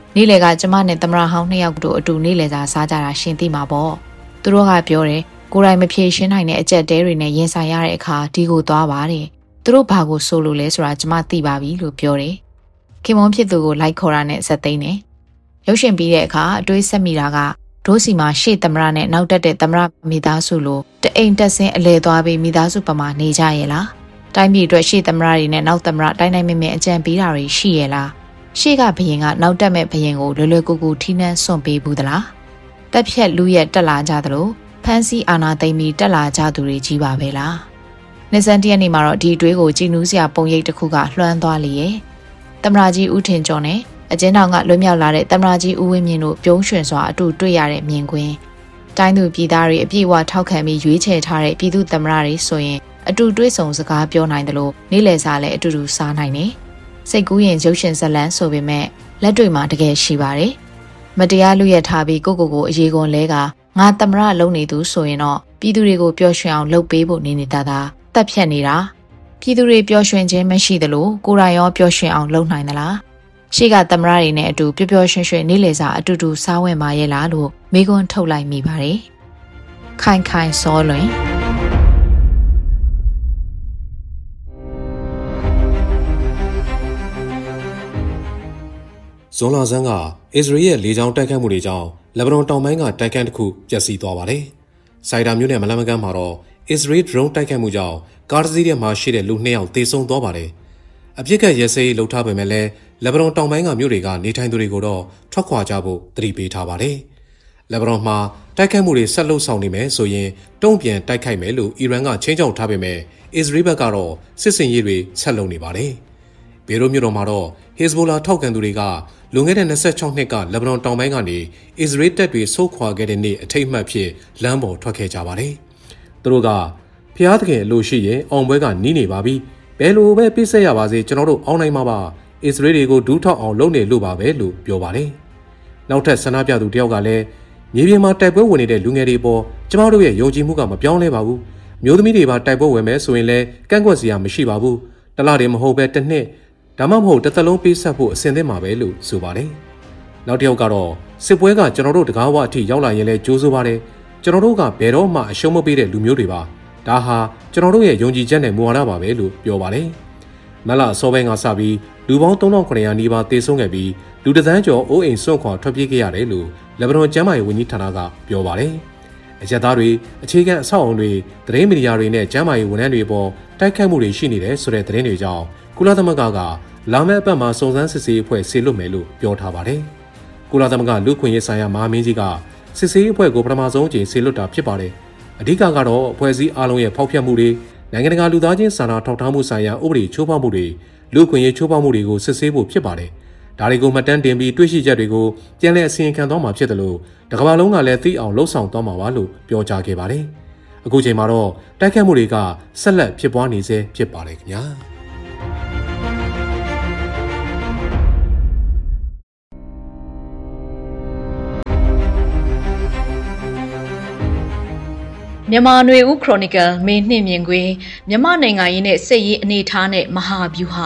နေ့လယ်ကကျမနဲ့သမရဟောင်းနှစ်ယောက်တို့အတူနေ့လယ်စာစားကြတာရှင်သိမှာပေါ့သူတို့ကပြောတယ်ကိုယ်တိုင်မဖြေရှင်းနိုင်တဲ့အကြက်တဲတွေနဲ့ရင်ဆိုင်ရတဲ့အခါဒီကိုသွားပါတယ်သူတို့ဘာကိုဆိုလို့လဲဆိုတာကျမသိပါပြီလို့ပြောတယ်ခင်မွန်ဖြစ်သူကိုလိုက်ခေါ်တာနဲ့ဆက်သိမ်းတယ်ရုပ်ရှင်ပြီးတဲ့အခါအတွေးဆက်မိတာကဒိုးစီမှာရှေ့သမရနဲ့နောက်တက်တဲ့သမရမိသားစုလိုတအိမ်တက်ဆင်းအလဲသွားပြီးမိသားစုပမာနေကြရဲ့လားတိုင်းပြည်အတွက်ရှေ့သမရတွေနဲ့နောက်သမရတိုင်းတိုင်းမြင့်မြင့်အကြံပေးတာတွေရှိရဲ့လားရှေ့ကဘရင်ကနောက်တက်မဲ့ဘရင်ကိုလွယ်လွယ်ကူကူထိနှန်းစွန့်ပေးဘူးသလားတက်ဖြက်လူရက်တက်လာကြသလိုဖန်စီအာနာသိမ့်ပြီးတက်လာကြသူတွေကြီးပါပဲလားနှစ်စန်းတရက်နေ့မှာတော့ဒီအတွေးကိုကြည်နူးစရာပုံရိပ်တစ်ခုကလွှမ်းသွားလေရဲ့သမရာကြီးဦးထင်ကျော်နဲ့အကျဉ်းထောင်ကလွတ်မြောက်လာတဲ့သမရာကြီးဦးဝင်းမြင့်တို့ပြုံးရွှင်စွာအတူတွေ့ရတဲ့မြင်ကွင်းတိုင်းသူပြည်သားတွေအပြည့်အဝထောက်ခံပြီးရွေးချယ်ထားတဲ့ပြည်သူသမရာတွေဆိုရင်အတူတွေ့ဆုံစကားပြောနိုင်တယ်လို့နေ့လယ်စာလည်းအတူတူစားနိုင်တယ်စိတ်ကူးရင်ရုပ်ရှင်ဇာတ်လမ်းဆိုပေမဲ့လက်တွေ့မှာတကယ်ရှိပါတယ်မတရားလူရက်ထားပြီးကိုအရေးကွန်လဲကငါသမရလုံးနေသူဆိုရင်တော့ပြည်သူတွေကိုပျော်ရွှင်အောင်လုပ်ပေးဖို့နေနေတာတက်ဖြတ်နေတာပြည်သူတွေပျော်ရွှင်ခြင်းမရှိသလိုကိုယ်တိုင်ရောပျော်ရွှင်အောင်လုပ်နိုင်သလားရှေ့ကသမရတွေနဲ့အတူပျော်ပျော်ရွှင်ရွှင်နေ့လည်စာအတူတူစားဝင်ပါရဲ့လားလို့မိကွန်းထုတ်လိုက်မိပါတယ်ခိုင်ခိုင်စောလွင်ဇွန်လဆန်းကအစ္စရေးရဲ့လေကြောင်းတိုက်ခိုက်မှုတွေကြောင့်လက်ဘနွန်တောင်ပိုင်းကတိုက်ခန်းတစ်ခုပျက်စီးသွားပါတယ်။စိုက်တာမြို့နယ်မလမကန်းမှာတော့အစ္စရေး drone တိုက်ခိုက်မှုကြောင့်ကားတစ်စီးထဲမှာရှိတဲ့လူ2ယောက်သေဆုံးသွားပါတယ်။အပြစ်ကရဲစေးလှုပ်ထားပေမဲ့လည်းလက်ဘနွန်တောင်ပိုင်းကမြို့တွေကနေထိုင်သူတွေကိုတော့ထွက်ခွာကြဖို့သတိပေးထားပါတယ်။လက်ဘနွန်မှာတိုက်ခိုက်မှုတွေဆက်လုပ်ဆောင်နေမယ်ဆိုရင်တုံ့ပြန်တိုက်ခိုက်မယ်လို့အီရန်ကချင်းချောက်ထားပေမဲ့အစ္စရေးဘက်ကတော့စစ်စင်ရေးတွေဆက်လုပ်နေပါတယ်။ဘေရွတ်မြို့တော်မှာတော့ဟစ်ဇ်ဘိုလာထောက်ခံသူတွေကလွန်ခဲ့တဲ့26နှစ်ကလက်ဘနွန်တောင်ပိုင်းကနေအစ္စရေးတပ်တွေဆုတ်ခွာခဲ့တဲ့နေ့အထိတ်အမှတ်ဖြစ်လမ်းပေါ်ထွက်ခဲ့ကြပါတယ်။သူတို့ကဖျားသခင်အလိုရှိရင်အောင်ပွဲကနီးနေပါပြီ။ဘယ်လိုပဲပြစ်ဆက်ရပါစေကျွန်တော်တို့အောင်နိုင်မှာပါ။အစ္စရေးတွေကိုဒူးထောက်အောင်လုပ်နေလို့ပါပဲလို့ပြောပါတယ်။နောက်ထပ်ဆန္ဒပြသူတယောက်ကလည်းမြေပြင်မှာတိုက်ပွဲဝင်နေတဲ့လူငယ်တွေပေါ်ကျမတို့ရဲ့ယုံကြည်မှုကမပြောင်းလဲပါဘူး။မျိုးသမီးတွေပါတိုက်ပွဲဝင်မယ်ဆိုရင်လည်းကန့်ကွက်စရာမရှိပါဘူး။တလားတွေမဟုတ်ပဲတစ်နှစ်ဒါမှမဟုတ်တစ်သက်လုံးပေးဆက်ဖို့အဆင်သင့်ပါပဲလို့ဆိုပါတယ်။နောက်တစ်ယောက်ကတော့စစ်ပွဲကကျွန်တော်တို့တကားဝအထိရောက်လာရင်လည်းကြိုးစိုးပါတယ်။ကျွန်တော်တို့ကဘယ်တော့မှအရှုံးမပေးတဲ့လူမျိုးတွေပါ။ဒါဟာကျွန်တော်တို့ရဲ့ယုံကြည်ချက်နဲ့မူဝါဒပါပဲလို့ပြောပါတယ်။မလအစောပိုင်းကစပြီးလူပေါင်း3900နီးပါးသေဆုံးခဲ့ပြီးလူတစ်သန်းကျော်အိုးအိမ်စွန့်ခွာထွက်ပြေးခဲ့ရတယ်လို့လက်ဘနွန်ကျန်းမာရေးဝန်ကြီးဌာနကပြောပါတယ်။အရက်သားတွေအခြေခံအဆောက်အအုံတွေသတင်းမီဒီယာတွေနဲ့ကျန်းမာရေးဝန်ထမ်းတွေပေါ်တိုက်ခိုက်မှုတွေရှိနေတယ်ဆိုတဲ့သတင်းတွေကြောင့်ကုလသမဂ္ဂကလာမယ့်အပတ်မှာစုံစမ်းစစ်ဆေးအဖွဲ့ဆေလွတ်မယ်လို့ပြောထားပါတယ်။ကုလသမဂ္ဂလူ့ခွင့်ရေးဆိုင်ရာမဟာမင်းကြီးကစစ်ဆေးအဖွဲ့ကိုပထမဆုံးအကြိမ်ဆေလွတ်တာဖြစ်ပါတယ်။အဓိကကတော့အဖွဲ့အစည်းအားလုံးရဲ့ဖောက်ဖျက်မှုတွေနိုင်ငံတကာလူသားချင်းစာနာထောက်ထားမှုဆိုင်ရာဥပဒေချိုးဖောက်မှုတွေလူ့ခွင့်ရေးချိုးဖောက်မှုတွေကိုစစ်ဆေးဖို့ဖြစ်ပါတယ်။ဒါတွေကိုမှတ်တမ်းတင်ပြီးတွေ့ရှိချက်တွေကိုပြန်လည်အစီရင်ခံသွားမှာဖြစ်တယ်လို့တကမ္ဘာလုံးကလည်းသိအောင်လှုံ့ဆော်သွားမှာပါလို့ပြောကြားခဲ့ပါတယ်။အခုချိန်မှာတော့တိုက်ခတ်မှုတွေကဆက်လက်ဖြစ်ပွားနေဆဲဖြစ်ပါတယ်ခင်ဗျာ။မြန်မာຫນွေဦးခရိုနီကယ်မေနှစ်မြင်ကွင်းမြန်မာနိုင်ငံရေးနဲ့စစ်ရေးအနေအထားနဲ့မဟာဗျူဟာ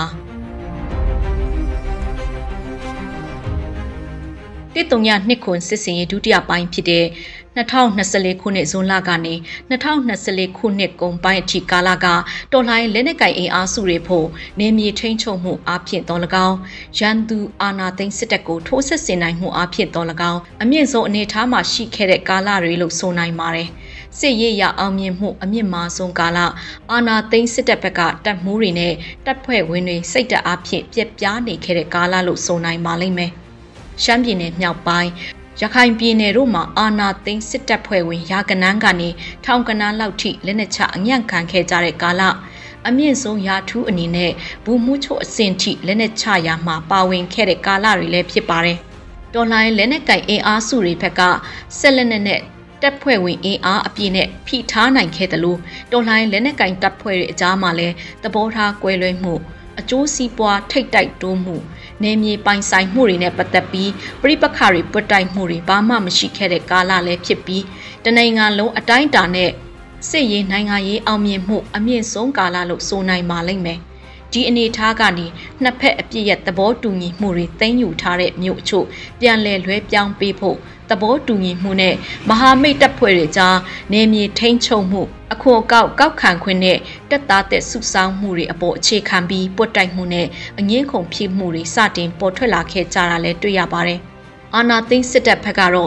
1302ခုစစ်စင်ရေးဒုတိယပိုင်းဖြစ်တဲ့2024ခုနှစ်ဇွန်လကနေ2024ခုနှစ်ကုန်ပိုင်းအထိကာလကတော်လှန်ရေးလက်နက်ကိုင်အင်အားစုတွေဖို့နေမြေထိန်းချုပ်မှုအဖြစ်တော်၎င်းရန်သူအာဏာသိမ်းစစ်တပ်ကိုထိုးစစ်ဆင်နိုင်မှုအဖြစ်တော်၎င်းအမြင့်ဆုံးအနေအထားမှာရှိခဲ့တဲ့ကာလတွေလို့ဆိုနိုင်ပါတယ်စစ်ရေးရအောင်မြင်မှုအမြင့်မားဆုံးကာလအာဏာသိမ်းစစ်တပ်ဘက်ကတပ်မှုတွေနဲ့တပ်ဖွဲ့ဝင်တွေစိတ်ဓာတ်အဖြစ်ပြက်ပြားနေခဲ့တဲ့ကာလလို့ဆိုနိုင်ပါလိမ့်မယ်ရှမ်းပြည်နယ်မြောက်ပိုင်းရခိုင်ပြည်နယ်တို့မှာအာဏာသိမ်းစစ်တပ်ဖွဲ့ဝင်ရာကနန်းကနေထောင်ကနန်းလောက်ထိလက်နက်ချအညံ့ခံခဲ့ကြတဲ့ကာလအမြင့်ဆုံးရာထူးအနေနဲ့ဘူမှုချို့အဆင့်ထိလက်နက်ချရာမှာပါဝင်ခဲ့တဲ့ကာလတွေလည်းဖြစ်ပါတယ်တော်လှန်ရေးလက်နက်ကိုင်အင်အားစုတွေဘက်ကဆက်လက်နဲ့တပ်ဖွဲ့ဝင်အင်အားအပြည့်နဲ့ဖိထားနိုင်ခဲ့တယ်လို့တော်လှန်ရေးလက်နက်ကိုင်တပ်ဖွဲ့တွေအကြားမှာလည်းသဘောထားကွဲလွဲမှုအကျိုးစီးပွားထိတ်တိုက်တိုးမှုနေမြေပိုင်ဆိုင်မှုတွေနဲ့ပတ်သက်ပြီးပြိပခါတွေပွတ်တိုက်မှုတွေဘာမှမရှိခဲ့တဲ့ကာလလည်းဖြစ်ပြီးတနိုင်ငံလုံးအတိုင်းအတာနဲ့စစ်ရေးနိုင်ငံရေးအောင်မြင်မှုအမြင့်ဆုံးကာလလို့ဆိုနိုင်ပါလိမ့်မယ်ဒီအနေထားကနေနှစ်ဖက်အပြည့်ရဲ့သဘောတူညီမှုတွေသိမ်းယူထားတဲ့မြို့အချို့ပြန်လည်လွှဲပြောင်းပေးဖို့သဘောတူညီမှုနဲ့မဟာမိတ်တပ်ဖွဲ့တွေကြားနေမြေထိန်းချုပ်မှုအခွန်ကောက်ခံခွင့်နဲ့တပ်သားတဲ့စုဆောင်းမှုတွေအပေါ်အခြေခံပြီးပွတ်တိုက်မှုနဲ့အငင်းခုန်ဖြစ်မှုတွေစတင်ပေါ်ထွက်လာခဲ့ကြတာလည်းတွေ့ရပါတယ်။အာနာသိန်းစစ်တပ်ဘက်ကတော့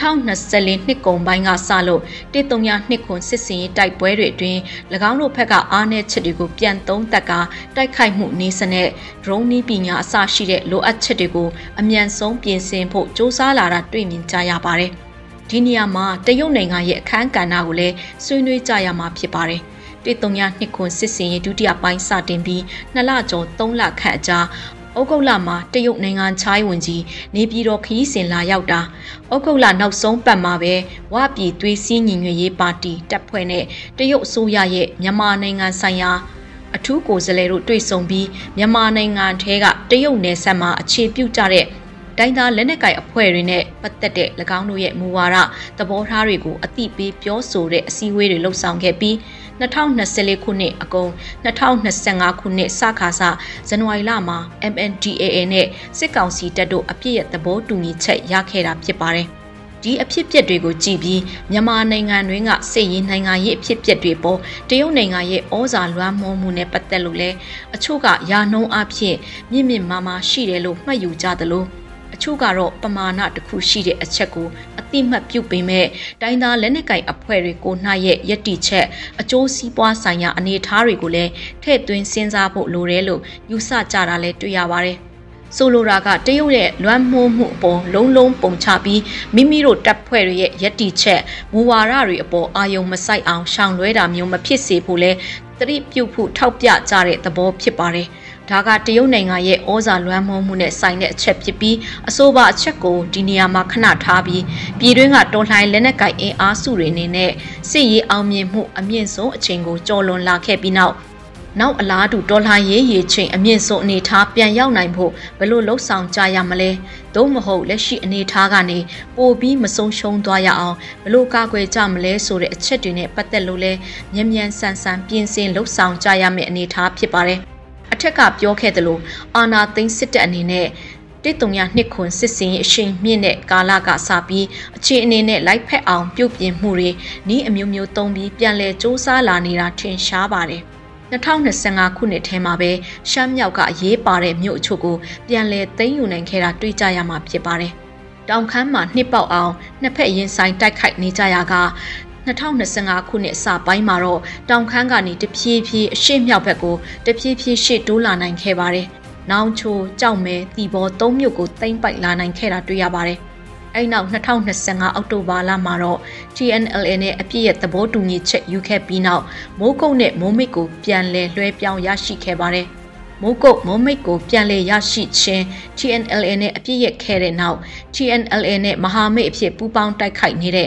2024နှစ်ကုန်ပိုင်းကစလို့132ခုစစ်စင်ရေးတိုက်ပွဲတွေအတွင်း၎င်းတို့ဘက်ကအားနည်းချက်တွေကိုပြန်သုံးသပ်ကာတိုက်ခိုက်မှုနည်းစနစ်ဒရုန်းနည်းပညာအစရှိတဲ့လိုအပ်ချက်တွေကိုအမြန်ဆုံးပြင်ဆင်ဖို့စ조사လာတာတွေ့မြင်ကြရပါတယ်။ဒီနေရာမှာတရုတ်နိုင်ငံရဲ့အခမ်းကဏ္ဍကိုလည်းဆွေးနွေးကြရမှာဖြစ်ပါတယ်။132ခုစစ်စင်ရေးဒုတိယပိုင်းစတင်ပြီး2လကျော်3လခန့်အကြာဩဂုတ်လမှာတရုတ်နိုင်ငံခြားရေးဝန်ကြီးနေပြည်တော်ခရီးစဉ်လာရောက်တာဩဂုတ်လနောက်ဆုံးပတ်မှာပဲဝပြည်သွေးစည်းညီညွတ်ရေးပါတီတပ်ဖွဲ့နဲ့တရုတ်အစိုးရရဲ့မြန်မာနိုင်ငံဆိုင်ရာအထူးကိုယ်စားလှယ်တို့တွေ့ဆုံပြီးမြန်မာနိုင်ငံထဲကတရုတ်နယ်စပ်မှာအခြေပြုကြတဲ့တိုင်းသားလက်နက်ကိုင်အဖွဲ့တွေနဲ့ပတ်သက်တဲ့၎င်းတို့ရဲ့မူဝါဒသဘောထားတွေကိုအသိပေးပြောဆိုတဲ့အစည်းအဝေးတွေလှုပ်ဆောင်ခဲ့ပြီး2024ခုနှစ်အကုန်2025ခုနှစ်စခါစဇန်နဝါရီလမှာ MNDAA နဲ့စစ်ကောင်စီတပ်တို့အပြည့်ရဲ့သဘောတူညီချက်ရခဲ့တာဖြစ်ပါတယ်။ဒီအဖြစ်အပျက်တွေကိုကြည့်ပြီးမြန်မာနိုင်ငံတွင်းကစစ်ရေးနိုင်ငံရေးအဖြစ်အပျက်တွေပေါ်တရုတ်နိုင်ငံရဲ့ဩဇာလွှမ်းမိုးမှုနဲ့ပတ်သက်လို့လဲအချို့ကယာနှုံးအဖြစ်မြင့်မြင့်မားမားရှိတယ်လို့မှတ်ယူကြသလိုအချို့ကတော့ပမာဏတစ်ခုရှိတဲ့အချက်ကိုအတိမတ်ပြုပေမဲ့တိုင်းသားလက်နက်ကိုင်အဖွဲ့တွေကိုနှိုက်ရဲ့ယက်တီချက်အကျိုးစီးပွားဆိုင်ရာအနေအထားတွေကိုလည်းထည့်သွင်းစဉ်းစားဖို့လိုတယ်လို့ယူဆကြတာလည်းတွေ့ရပါတယ်။ဆိုလိုတာကတရုတ်ရဲ့လွှမ်းမိုးမှုအပေါ်လုံးပုံချပြီးမိမိတို့တပ်ဖွဲ့တွေရဲ့ယက်တီချက်မူဝါဒတွေအပေါ်အာယုံမဆိုင်အောင်ရှောင်လွှဲတာမျိုးမဖြစ်စေဖို့လဲသတိပြုဖို့ထောက်ပြကြတဲ့သဘောဖြစ်ပါတယ်။ဒါကတရုတ်နိုင်ငံရဲ့ဩဇာလွှမ်းမိုးမှုနဲ့ဆိုင်တဲ့အချက်ဖြစ်ပြီးအဆိုပါအချက်ကိုဒီနေရာမှာခဏထားပြီးပြည်တွင်းကတော်လှန်လက်နက်ကိုင်အင်အားစုတွေအနေနဲ့စစ်ရေးအောင်မြင်မှုအမြင့်ဆုံးအချိန်ကိုကျော်လွန်လာခဲ့ပြီးနောက်အလားတူတော်လှန်ရေးရည်ချိန်အမြင့်ဆုံးအနေထားပြန်ရောက်နိုင်ဖို့ဘယ်လိုလှုပ်ဆောင်ကြရမလဲသို့မဟုတ်လက်ရှိအနေထားကနေပိုပြီးမဆုံးရှုံးသွားရအောင်ဘယ်လိုကာကွယ်ကြမလဲဆိုတဲ့အချက်တွေနဲ့ပတ်သက်လို့လဲမြန်ဆန်ပြင်ဆင်လှုပ်ဆောင်ကြရမယ့်အနေထားဖြစ်ပါတယ်အထက်ကပြောခဲ့သလိုအာနာသိန်းစစ်တပ်အနေနဲ့132ခုစစ်စင်ရေးအရှိန်မြင့်တဲ့ကာလကစပြီးအခြေအနေနဲ့လိုက်ဖက်အောင်ပြုပြင်မှုတွေဤအမျိုးမျိုးသုံးပြီးပြန်လည်စ조사လာနေတာထင်ရှားပါတယ်2025ခုနှစ်ထဲမှာပဲရှမ်းမြောက်ကအရေးပါတဲ့မြို့အချို့ကိုပြန်လည်သိမ်းယူနိုင်ခဲ့တာတွေ့ကြရမှာဖြစ်ပါတယ်တောင်ခမ်းမှာနှစ်ပေါက်အောင်နှစ်ဖက်ရင်ဆိုင်တိုက်ခိုက်နေကြရက2025ခုနှစ်အစပိုင်းမှာတော့တောင်ခမ်းကနေတဖြည်းဖြည်းအရှေ့မြောက်ဘက်ကိုတဖြည်းဖြည်းရှေ့တိုးလာနိုင်ခဲ့ပါတယ်။နောင်ချိုကြောက်မဲတီဘော၃မြို့ကိုသိမ်းပိုက်လာနိုင်ခဲ့တာတွေ့ရပါတယ်။အဲဒီနောက်2025အောက်တိုဘာလမှာတော့ TNLA နဲ့အပြည့်ရဲ့သဘောတူညီချက်ယူခဲ့ပြီးနောက်မိုးကုတ်နဲ့မိုးမိတ်ကိုပြန်လည်လွှဲပြောင်းရရှိခဲ့ပါတယ်။မိုးကုတ်မိုးမိတ်ကိုပြန်လည်ရရှိခြင်း TNLA နဲ့အပြည့်ရဲ့ခဲ့တဲ့နောက် TNLA နဲ့မဟာမိတ်အဖြစ်ပူးပေါင်းတိုက်ခိုက်နေတဲ့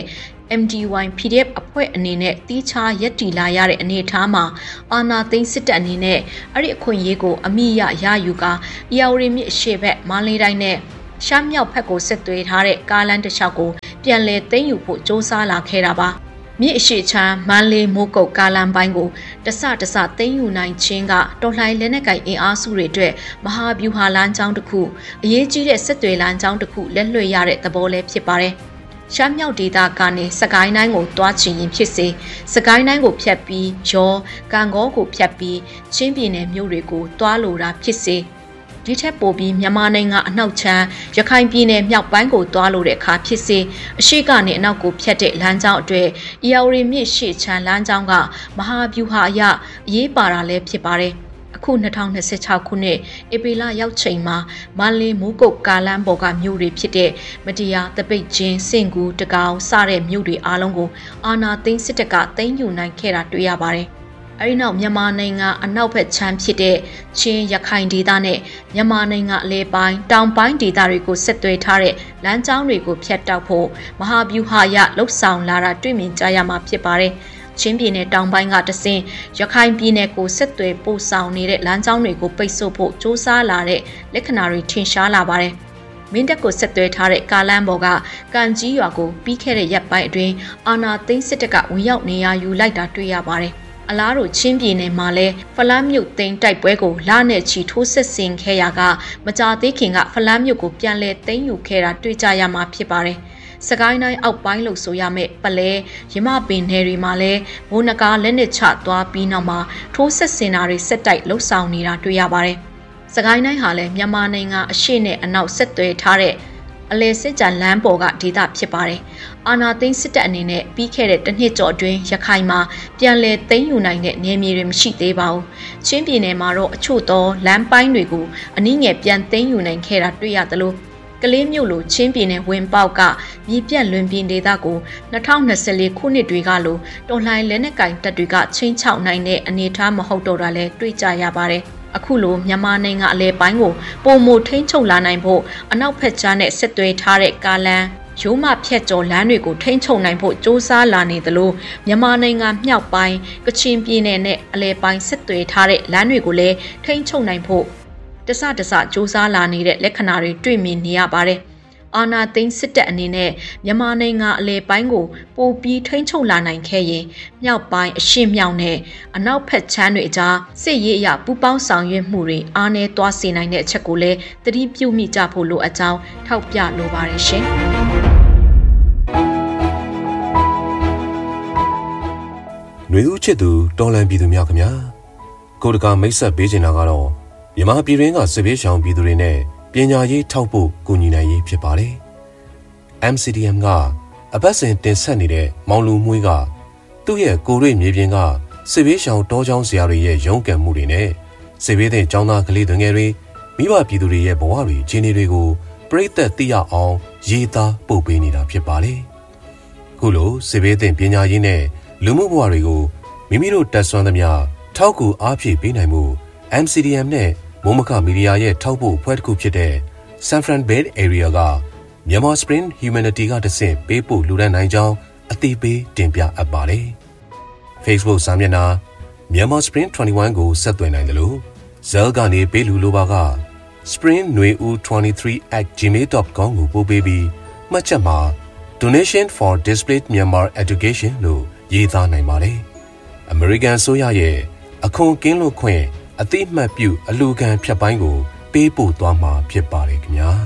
MDY PDF အဖွဲ့အနေနဲ့တီးခြားရက်တီလာရတဲ့အနေအထားမှာအာနာသိန်းစစ်တပ်အနေနဲ့အဲ့ဒီအခွင့်အရေးကိုအမိရယူကာအရာဝတီမြစ်အရှေ့ဘက်မန္တလေးတိုင်းနဲ့ရှမ်းမြောက်ဘက်ကိုဆက်သွယ်ထားတဲ့ကားလမ်းတစ်လျှောက်ကိုပြန်လည်သိမ်းယူဖို့စ조사လာခဲ့တာပါမြစ်အရှေ့ချမ်းမန္တလေးမိုးကုတ်ကားလမ်းပိုင်းကိုတစသိမ်းယူနိုင်ခြင်းကတော်လှန်လက်နက်ကိုင်အင်အားစုတွေအတွက်မဟာဗျူဟာလမ်းကြောင်းတစ်ခုအရေးကြီးတဲ့ဆက်သွယ်လမ်းကြောင်းတစ်ခုလက်လွှတ်ရတဲ့သဘောလည်းဖြစ်ပါတယ်ရှမ်းမြောက်ဒေသကနေစကိုင်းတိုင်းကိုတွားချင်ရင်ဖြစ်စေစကိုင်းတိုင်းကိုဖြတ်ပြီးရောကံကောကိုဖြတ်ပြီးချင်းပြည်နယ်မြို့တွေကိုတွားလိုတာဖြစ်စေဒီထက်ပိုပြီးမြန်မာနိုင်ငံအနောက်ချမ်းရခိုင်ပြည်နယ်မြောက်ပိုင်းကိုတွားလိုတဲ့အခါဖြစ်စေအရှိကနေအနောက်ကိုဖြတ်တဲ့လမ်းကြောင်းအတွက်အရာဝတီမြစ်ရှေ့ချမ်းလမ်းကြောင်းကမဟာဗျူဟာအရအရေးပါတာလည်းဖြစ်ပါတယ်အခု2026ခုနှစ်ဧပြီလရောက်ချိန်မှာမန္တလေးမိုးကုတ်ကားလမ်းပေါ်ကမြို့တွေဖြစ်တဲ့မတရားတပိတ်ချင်းစင်ကူတကောင်စတဲ့မြို့တွေအားလုံးကိုအာဏာသိမ်းစစ်တပ်ကသိမ်းယူနိုင်ခဲ့တာတွေ့ရပါတယ်။အဲဒီနောက်မြန်မာနိုင်ငံအနောက်ဘက်ခြမ်းဖြစ်တဲ့ချင်းရခိုင်ဒေသနဲ့မြန်မာနိုင်ငံအလဲပိုင်းတောင်ပိုင်းဒေသတွေကိုဆက်သွယ်ထားတဲ့လမ်းကြောင်းတွေကိုဖျက်တောက်ဖို့မဟာဗျူဟာရလှုပ်ဆောင်လာတာတွေ့မြင်ကြရမှာဖြစ်ပါတယ်။ချင်းပြည်နယ်တောင်ပိုင်းကတဆင့်ရခိုင်ပြည်နယ်ကိုဆက်သွယ်ပို့ဆောင်နေတဲ့လမ်းကြောင်းတွေကိုပိတ်ဆို့ဖို့စ조사လာတဲ့လက္ခဏာတွေထင်ရှားလာပါတယ်။မင်းတပ်ကိုဆက်သွယ်ထားတဲ့ကားလမ်းပေါ်ကကန်ကြီးရွာကိုပြီးခဲ့တဲ့ရက်ပိုင်းအတွင်းအာနာသိန်းစစ်တပ်ကဝင်ရောက်နေရာယူလိုက်တာတွေ့ရပါတယ်။အလားတူချင်းပြည်နယ်မှာလည်းဖလန်းမြို့သိမ်းတိုက်ပွဲကိုလနဲ့ချီထိုးစစ်ဆင်ခဲ့ရာကမကြာသေးခင်ကဖလန်းမြို့ကိုပြန်လည်သိမ်းယူခဲ့တာတွေ့ကြရမှာဖြစ်ပါတယ်။စကိုင်းတိုင်းအောက်ပိုင်းလို့ဆိုရမယ့်ပလဲရမပင်နယ်တွေမှာလည်းမိုးနဂါလက်နက်ချသွားပြီးနောက်မှာထိုးစစ်ဆင်တာတွေဆက်တိုက်လှုပ်ဆောင်နေတာတွေ့ရပါတယ်။စကိုင်းတိုင်းဟာလည်းမြန်မာနိုင်ငံအရှေ့နဲ့အနောက်ဆက်သွယ်ထားတဲ့အလဲစစ်ကြလမ်းပေါ်ကဒေသဖြစ်ပါတယ်။အာနာသိန်းစစ်တပ်အနေနဲ့ပြီးခဲ့တဲ့တစ်နှစ်ကျော်အတွင်းရခိုင်မှာပြန်လည်သိမ်းယူနိုင်တဲ့နေမြေတွေမရှိသေးပါဘူး။ချင်းပြည်နယ်မှာတော့အချို့သောလမ်းပိုင်းတွေကိုအနည်းငယ်ပြန်သိမ်းယူနိုင်ခဲ့တာတွေ့ရသလိုကလေးမြို့လိုချင်းပြည်နယ်ဝင်ပေါက်ကမြေပြန့်လွင်ပြင်ဒေသကို2024ခုနှစ်တွေကလိုတော်လှန်လက်နက်ကင်တပ်တွေကချင်းချောက်နိုင်တဲ့အနေအထားမဟုတ်တော့တာလဲတွေ့ကြရပါတယ်။အခုလိုမြန်မာနိုင်ငံအလဲပိုင်းကိုပုံမထိန်းချုပ်လာနိုင်ဖို့အနောက်ဘက်ကြားနဲ့ဆက်သွယ်ထားတဲ့ကားလမ်းရိုးမဖြတ်ကျော်လမ်းတွေကိုထိန်းချုပ်နိုင်ဖို့စ조사လာနေသလိုမြန်မာနိုင်ငံမြောက်ပိုင်းကချင်ပြည်နယ်နဲ့အလဲပိုင်းဆက်သွယ်ထားတဲ့လမ်းတွေကိုလည်းထိန်းချုပ်နိုင်ဖို့တစစစ조사လာနေတဲ့လက္ခဏာတွေတွေ့မြင်နေရပါတယ်။အာနာသိန်းစစ်တပ်အနေနဲ့မြန်မာနိုင်ငံအလဲပိုင်းကိုပိုပြီးထိန်းချုပ်လာနိုင်ခဲ့ရင်မြောက်ပိုင်းအရှေ့မြောက်နဲ့အနောက်ဘက်ခြမ်းတွေအကြားစစ်ရေးအရပူးပေါင်းဆောင်ရွက်မှုတွေအားနည်းသွားစေနိုင်တဲ့အချက်ကိုလည်းသတိပြုမိကြဖို့လိုအပ်ကြောင်းထောက်ပြလိုပါတယ်ရှင်။ຫນွေဦးချစ်သူတော်လန်ပြည်သူများခင်ဗျာကိုတကာမိတ်ဆက်ပေးချင်တာကတော့မြန်မာပြည်ရင်းကစစ်ဘေးရှောင်ပြည်သူတွေနဲ့ပညာရေးထောက်ဖို့ကူညီနိုင်ရေးဖြစ်ပါတယ်။ MCDM ကအပတ်စဉ်တင်ဆက်နေတဲ့မောင်လူမွေးကသူ့ရဲ့ကိုရိမြေပြင်ကစစ်ဘေးရှောင်တောကျောင်းဆရာတွေရဲ့ရုန်းကန်မှုတွေနဲ့စစ်ဘေးတဲ့ကျောင်းသားကလေးငယ်တွေမိဘပြည်သူတွေရဲ့ဘဝတွေအခြေအနေတွေကိုပြည်သက်သိရအောင်ရေးသားပို့ပေးနေတာဖြစ်ပါတယ်။ခုလိုစစ်ဘေးတဲ့ပညာရေးနဲ့လူမှုဘဝတွေကိုမိမိတို့တက်ဆွမ်းသမျှထောက်ကူအားဖြည့်ပေးနိုင်မှု MCDM နဲ့မုံမခမီဒီယာရဲ့ထောက်ပို့အဖွဲ့တစ်ခုဖြစ်တဲ့ San Fran Bay Area ကမြန်မာ Spring Humanity ကတဆင့်ပေးပို့လူဒန်းနိုင်ကြောင်းအသိပေးတင်ပြအပ်ပါတယ်။ Facebook စာမျက်နှာမြန်မာ Spring 21ကိုဆက်သွယ်နိုင်တယ်လို့ Zell ကနေပေးလူလိုပါက spring23@gmail.com ကိုပို့ပေးပြီးမှတ်ချက်မှာ Donation for Displaced Myanmar Education လို့ရေးသားနိုင်ပါတယ်။ American ဆိုရရဲ့အခွန်ကင်းလွတ်ခွင့်အတိအမှတ်ပြုအလူခံဖြတ်ပိုင်းကိုပေးပို့သွားမှာဖြစ်ပါတယ်ခင်ဗျာ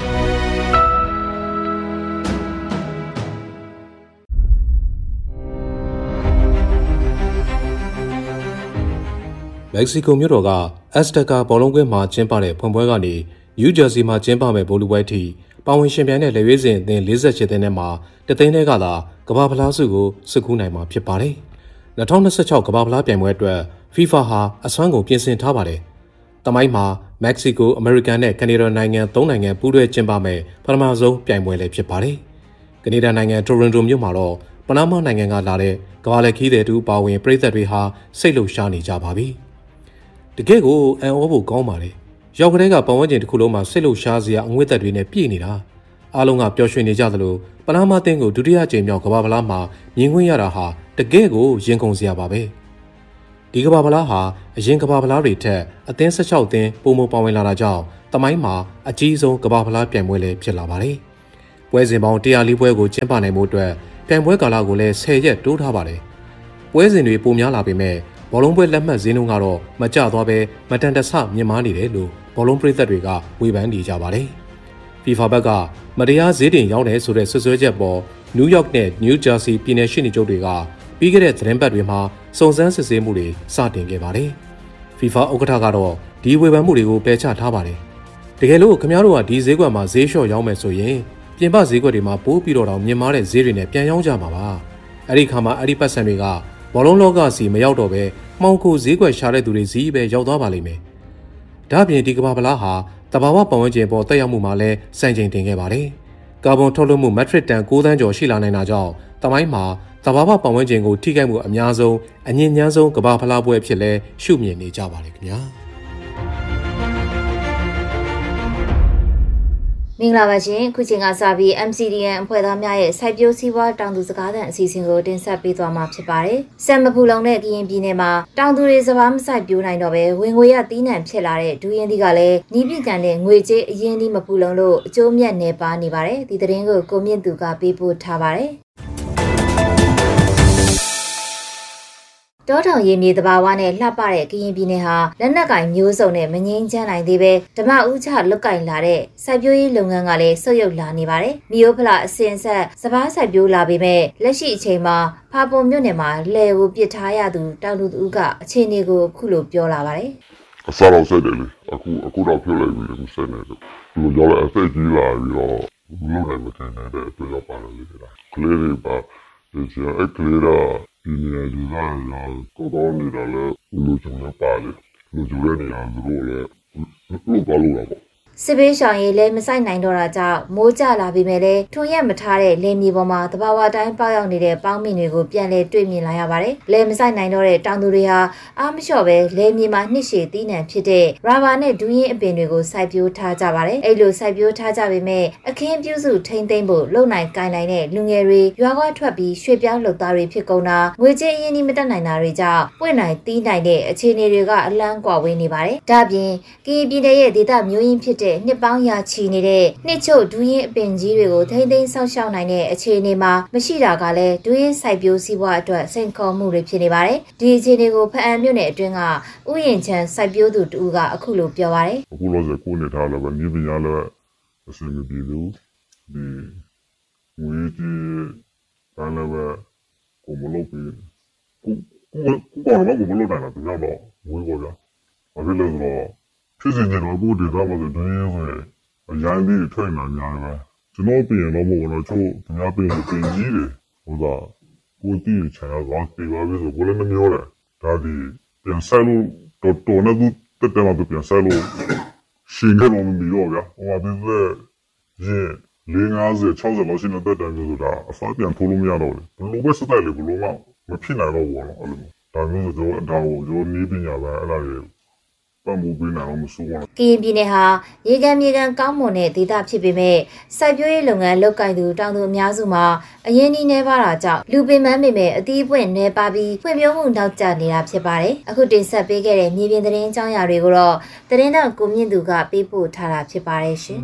မက္ကဆီကိုမြို့တော်ကအက်စတကာဘောလုံးကွင်းမှာကျင်းပတဲ့ဖွင့်ပွဲကနေနယူးဂျာစီမှာကျင်းပမဲ့ဘောလုံးပွဲထိပါဝင်ရှင်ပြိုင်တဲ့လက်ရွေးစင်အသင်း48သင်းထဲမှာတသိန်းထဲကသာကမ္ဘာဖလားဆုကိုစုကူးနိုင်မှာဖြစ်ပါတယ်။2026ကမ္ဘာဖလားပြိုင်ပွဲအတွက် FIFA ဟာအစွမ်းကုန်ပြင်ဆင်ထားပါတယ်။တမိုင်းမှာမက္ကဆီကို၊အမေရိကန်နဲ့ကနေဒါနိုင်ငံ၃နိုင်ငံပူးတွဲကျင်းပမဲ့ပထမဆုံးပြိုင်ပွဲလည်းဖြစ်ပါတယ်။ကနေဒါနိုင်ငံတိုရွန်တိုမြို့မှာတော့ပနားမားနိုင်ငံကလာတဲ့ကမ္ဘာလက်ခီးသည်တူပါဝင်ပြည်သက်တွေဟာစိတ်လှုပ်ရှားနေကြပါပြီ။တကယ့်ကိုအံ့ဩဖို့ကောင်းပါတယ်။ရောက်ကလေးကပတ်ဝန်းကျင်တစ်ခုလုံးမှာစိတ်လှုပ်ရှားစရာအငွေ့သက်တွေနဲ့ပြည့်နေတာ။အားလုံးကပျော်ရွှင်နေကြသလိုပနားမားတင်းကိုဒုတိယကြိမ်မြောက်ကမ္ဘာဖလားမှာမြင်ခွင့်ရတာဟာတကယ့်ကိုရင်ကုန်စရာပါပဲ။ဒီကမ္ဘာဖလားဟာအရင်ကမ္ဘာဖလားတွေထက်အသင်း16သင်းပုံမပါဝင်လာတာကြောင့်တမိုင်းမှာအကြီးဆုံးကမ္ဘာဖလားပြိုင်ပွဲလည်းဖြစ်လာပါတယ်။ပွဲစဉ်ပေါင်း104ပွဲကိုကျင်းပနိုင်မှုအတွက်ပြိုင်ပွဲကာလကိုလည်း10ရက်တိုးထားပါတယ်။ပွဲစဉ်တွေပိုများလာပေမဲ့ဘောလုံးပွဲလက်မှတ်ဈေးနှုန်းကတော့မကျသွားပဲမတန်တဆမြင့်မားနေတယ်လို့ဘောလုံးပရိသတ်တွေကဝေဖန်နေကြပါတယ်။ FIFA ဘက်ကမတရားဈေးတင်ရောက်တယ်ဆိုတဲ့ဆွဆွဲချက်ပေါ်နယူးယောက်နဲ့နယူးဂျာစီပြည်နယ်ရှေ့နေချုပ်တွေကပြီးခဲ့တဲ့သတင်းပတ်တွေမှာစုံစမ်းစစ်ဆေးမှုတွေစတင်ခဲ့ပါတယ်။ FIFA ဥက္ကဋ္ဌကတော့ဒီဝေဖန်မှုတွေကိုပယ်ချထားပါတယ်။တကယ်လို့ခင်ဗျားတို့ကဒီဈေးကွက်မှာဈေးလျှော့ရောင်းမယ်ဆိုရင်ပြင်ပဈေးကွက်တွေမှာပိုးပြီးတော့မြင့်မားတဲ့ဈေးတွေနဲ့ပြန်ရောင်းကြမှာပါ။အဲ့ဒီခါမှာအဲ့ဒီပတ်စံတွေကဘောလုံးလောကစီမရောက်တော့ပဲမှောင်ခိုဈေးကွက်ရှာတဲ့သူတွေစီးပဲရောက်သွားပါလိမ့်မယ်။ဒါ့အပြင်ဒီကမ္ဘာဖလားဟာတဘာဝပတ်ဝန်းကျင်ပေါ်တက်ရောက်မှုမှာလည်းစံချိန်တင်ခဲ့ပါတယ်။ကာဗွန်ထုတ်လွှတ်မှုမက်ထရစ်တန်9သန်းကျော်ရှိလာနိုင်တာကြောင့်တမိုင်းမှာတဘာဝပတ်ဝန်းကျင်ကိုထိခိုက်မှုအများဆုံးအညစ်ညမ်းဆုံးကမ္ဘာဖလားပွဲဖြစ်လဲရှုမြင်နေကြပါလေခင်ဗျာမင်္ဂလာပါရှင်ခုချိန်ကစပြီး MCDN အဖွဲ့သားများရဲ့စိုက်ပျိုးစည်းဝါးတောင်သူစကားသံအစီအစဉ်ကိုတင်ဆက်ပေးသွားမှာဖြစ်ပါတယ်။စံမပူလုံတဲ့ကရင်ပြည်နယ်မှာတောင်သူတွေစပါးမစိုက်ပျိုးနိုင်တော့ပဲဝင်ငွေရသီးနှံဖြစ်လာတဲ့ဒူးရင်းသီးကလည်းနီးပြကန်တဲ့ငွေကြေးအရင်းသီးမပူလုံလို့အကျိုးမြတ်နေပါနေပါတယ်။ဒီသတင်းကိုကိုမြင့်သူကပေးပို့ထားပါတယ်။တောထောင်ရည်မြေတဘာဝနဲ့လှပတဲ့ကရင်ပြည်နယ်ဟာလက်နက်ကင်မျိုးစုံနဲ့မငြိမ်းချမ်းနိုင်သေးပဲဓမ္မဥချလွတ်ကင်လာတဲ့စိုက်ပျိုးရေးလုပ်ငန်းကလည်းဆုတ်ယုတ်လာနေပါတယ်။မြို့ဖလာအစင်ဆက်စပားစိုက်ပျိုးလာပေမဲ့လက်ရှိအချိန်မှာဖာပုံမြို့နယ်မှာလှဲကိုပစ်ထားရသူတောင်သူဦးကအခြေအနေကိုခုလိုပြောလာပါတယ်။အစားတော့ဆက်တယ်လေအခုတော့ဖြစ်လိုက်ပြီအခုဆက်နေတယ်။ဒီလိုရောက်တဲ့အသက်ကြီးလာပြီးတော့လုံးနိုင်မတင်တဲ့အတွက်ရောက်ပါလို့လေ။ကလေးတွေပါဒီအဲ့ကလေးတော့ဒီနေရာယူလာတော့တော့နေတာလေလူချုံရပါလေလူကျူရနေအောင်တို့လည်းလို့ပါလို့တော့စစ်ဘေးရှောင်ရေးလည်းမဆိုင်နိုင်တော့တာကြောင့်မိုးကျလာပြီမဲ့လည်းထွန်ရက်မထားတဲ့လေမြေပေါ်မှာတဘာဝတိုင်းပေါက်ရောက်နေတဲ့ပေါင်းမင်တွေကိုပြန်လဲတွေ့မြင်လာရပါတယ်။လေမဆိုင်နိုင်တော့တဲ့တောင်သူတွေဟာအားမလျှော့ပဲလေမြေမှာနှစ်ရှည်သီးနှံဖြစ်တဲ့ရာဘာနဲ့ဒူးရင်အပင်တွေကိုစိုက်ပျိုးထားကြပါတယ်။အဲ့လိုစိုက်ပျိုးထားကြပေမဲ့အခင်းပြုစုထိမ့်သိမ့်ဖို့လုံနိုင်ကိုင်နိုင်တဲ့လူငယ်တွေရွာခွာထွက်ပြီးရွှေ့ပြောင်းလုပ်သားတွေဖြစ်ကုန်တာငွေကြေးအရင်းနှီးမတက်နိုင်တာတွေကြောင့်ပွင့်နိုင်သီးနိုင်တဲ့အခြေအနေတွေကအလန်းကွာဝေးနေပါတယ်။ဒါ့အပြင်ကရင်ပြည်နယ်ရဲ့ဒေသမျိုးရင်းဖြစ်တဲ့နှစ်ပေါင်းရာချီနေတဲ့နှစ်ချုပ်ဒူးရင်အပင်ကြီးတွေကိုထိမ့်သိမ်းဆောက်ရှောက်နိုင်တဲ့အခြေအနေမှာမရှိတာကလည်းဒူးရင်စိုက်ပျိုးစည်းဝါးအတွက်စိန်ခေါ်မှုတွေဖြစ်နေပါတယ်။ဒီအခြေအနေကိုဖအံမြို့နယ်အတွင်းကဥယျာဉ်ချမ်းစိုက်ပျိုးသူတူကအခုလိုပြောပါတယ်။အခုလို့ဆိုကိုနေထားလည်းပဲမြေပညာလည်းအဆင်မပြေဘူး။ဒီငွေကြီးတန်းလည်းပဲကိုမလုပ်ပြီးကိုဘာလို့ကိုမလုပ်နိုင်တာတော့တော့ဝေးပေါ်ကြ။ဘာဖြစ်လို့လဲဆိုတော့ဖြစ်စဉ်တွေတော့ကိုဒေတာမှာဆိုဒူးရင်ဆိုအရင်ဒီထွက်လာများပဲကျွန်တော်ပြင်တော့မဟုတ်တော့ချို့ခင်ဗျားပြင်ကိုပြင်ကြီးတယ်ဟိုကကိုတီးချာကောင်းပြေပါပြီဆိုကိုလည်းမပြောတယ်ဒါဒီပြန်ဆက်လို့တော်နေသူတက်တယ်မှာပြန်ဆက်လို့ရှင်ကတော့မပြီးတော့ဗျာဟိုမှာဒီရေ50 60လောက်ရှိနေတဲ့တိုင်မျိုးဆိုတာအစားပြန်ထိုးလို့မရတော့ဘူးဘလို့ပဲစတိုက်လေဘလို့မဖြစ်နိုင်တော့ဘူးနော်အဲ့လိုဒါမျိုးဆိုတော့ဒါကိုရောနေပညာပဲအဲ့ဒါရေကရင်ပြည်နယ်ဟာရေကန်မြေကန်ကောင်းမွန်တဲ့ဒေသဖြစ်ပေမဲ့စိုက်ပျိုးရေးလုပ်ငန်းလုပ်ကိုင်သူတောင်သူအများစုမှာအရင်းနှီးနှဲပါတာကြောင့်လူပင်ပန်းပေမဲ့အသီးပွင့်နှဲပါပြီးဖွံ့ဖြိုးမှုနောက်ကျနေတာဖြစ်ပါတယ်။အခုတင်ဆက်ပေးခဲ့တဲ့မြေပြင်သတင်းအကြောင်းအရာတွေကိုတော့သတင်းတောက်ကိုမြင့်သူကပေးပို့ထားတာဖြစ်ပါတယ်ရှင်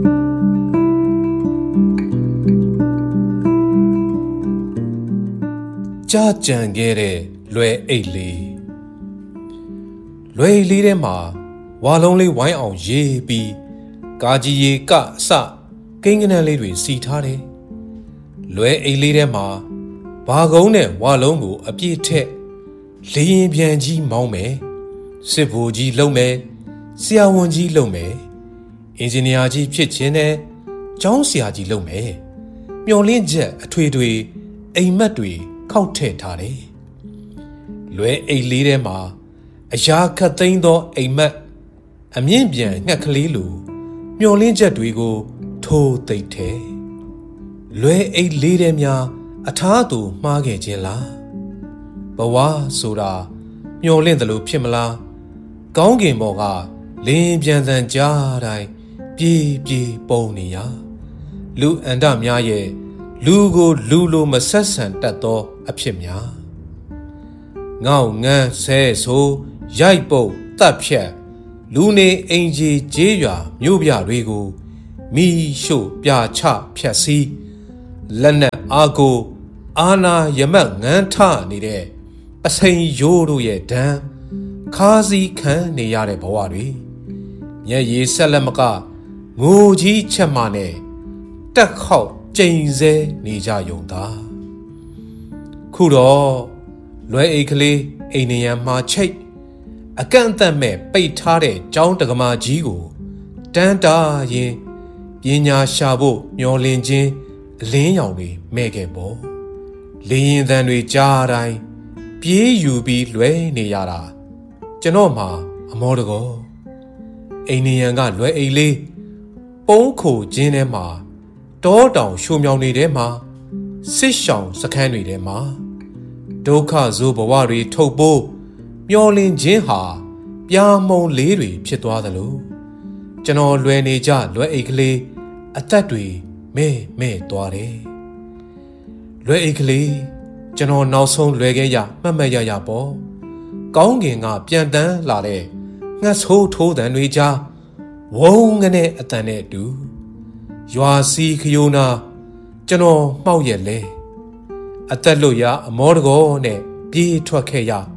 ။ကြာကြံခဲ့တဲ့လွယ်အိတ်လေးလွယ်လေးထဲမှာဝါလုံးလေးဝိုင်းအောင်ရေးပြီးကာကြီးရေကအစကိန်းကနန်းလေးတွေစီထားတယ်။လွယ်အိတ်လေးထဲမှာဘာကုန်းနဲ့ဝါလုံးကိုအပြည့်ထက်လေရင်ပြန်ကြီးမောင်းမယ်။စစ်ဗိုလ်ကြီးလုံမယ်။ဆရာဝန်ကြီးလုံမယ်။အင်ဂျင်နီယာကြီးဖြစ်ခြင်းနဲ့ကျောင်းဆရာကြီးလုံမယ်။မျော်လင့်ချက်အထွေထွေအိမ်မက်တွေခောက်ထည့်ထားတယ်။လွယ်အိတ်လေးထဲမှာအရာခတ်သိမ်းသောအိမ်မက်အမြင့်ပြန်ငှက်ကလေးလိုမျောလင်းချက်တွေကိုထိုးသိပ်ထဲလွယ်အိတ်လေးထဲများအထားသူမှားခဲ့ခြင်းလားဘဝဆိုတာမျောလင့်တယ်လို့ဖြစ်မလားကောင်းကင်ဘော်ကလင်းပြန်စံကြားတိုင်းပြေးပြေးပုံနေရလူအန္တများရဲ့လူကိုလူလိုမဆက်ဆံတတ်သောအဖြစ်များငေါငန်းဆဲဆိုရိုက်ပုတ်တပ်ဖြတ်လူနေအိမ်ကြီးကျေးရွာမြို့ပြတွေကိုမိရှို့ပြချဖြတ်စည်းလက်နက်အားကိုအာနာယမတ်ငန်းထနေတဲ့အစိန်ရိုးတို့ရဲ့ဒဏ်ခါးစည်းခံနေရတဲ့ဘဝတွေမျက်ရည်ဆက်လက်မကငိုကြီးချက်မှနဲ့တက်ခေါက်ကျိန်ဆဲနေကြယုံသာခုတော့လွယ်အိတ်ကလေးအိမ်နေရန်မှာချိတ်အကန့်အသတ်မဲ့ပိတ်ထားတဲ့ကျောင်းတက္ကမကြီးကိုတန်းတာရင်ပညာရှာဖို့မျောလင့်ခြင်းအလင်းရောင်တွေမဲ့ခဲ့ပေါ့လေရင်သံတွေကြားတိုင်းပြေးယူပြီးလွဲနေရတာကျွန်တော်မှအမောတကောအိမ်နေရန်ကလွယ်အိတ်လေးပုံးခိုခြင်းထဲမှာတောတောင်ရှုံမြောင်နေတဲ့မှာစစ်ရှောင်စခန်းတွေထဲမှာဒုက္ခဇိုးဘဝတွေထုတ်ပိုးမျောလင်းခြင်းဟာပြာမုံလေးတွေဖြစ်သွားသလိုကျွန်တော်လွယ်နေကြလွယ်အိတ်ကလေးအသက်တွေမဲ့သွားတယ်လွယ်အိတ်ကလေးကျွန်တော်နောက်ဆုံးလွယ်ခဲ့ရမှတ်ရပေါ့ကောင်းကင်ကပြန်တန်းလာတဲ့ငှက်ဆိုးထိုးတန်တွေကြားဝုန်းကနေအတန်နဲ့တူရွာစီခယိုနာကျွန်တော်မှောက်ရက်လဲအသက်လွတ်ရအမောတကောနဲ့ပြေးထွက်ခဲ့ရ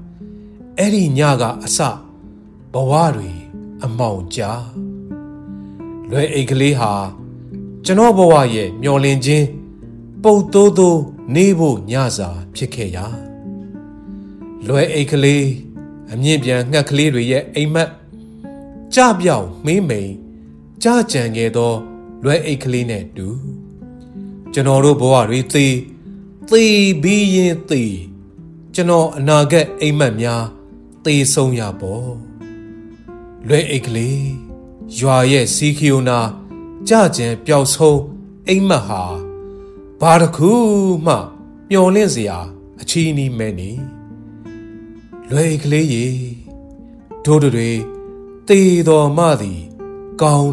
အဲ့ဒီညကအစဘဝတွေအမောင်ကြားလွယ်အိတ်ကလေးဟာကျွန်တော်ဘဝရဲ့မျောလင်းခြင်းပုတ်တိုးတိုးနေဖို့ညစာဖြစ်ခဲ့ရာလွယ်အိတ်ကလေးအမြင့်ပြန်ငှက်ကလေးတွေရဲ့အိမ်မက်ကြပြောင်မင်းမိန်ကြကြံခဲ့သောလွယ်အိတ်ကလေးနဲ့တူကျွန်တော်တို့ဘဝတွေသေပြီးရင်သေကျွန်တော်အနာဂတ်အိမ်မက်များသေဆုံးရပေါ့လွယ်အိတ်ကလေးရွာရဲ့စီခီယိုနာကြကြံပျောက်ဆုံးအိမ်မက်ဟာဘာတစ်ခုမှမျောလင့်စရာအချီးနှီးမဲ့နေလွယ်အိတ်ကလေးရေတို့တွေသေတော်မှသည်ကောင်း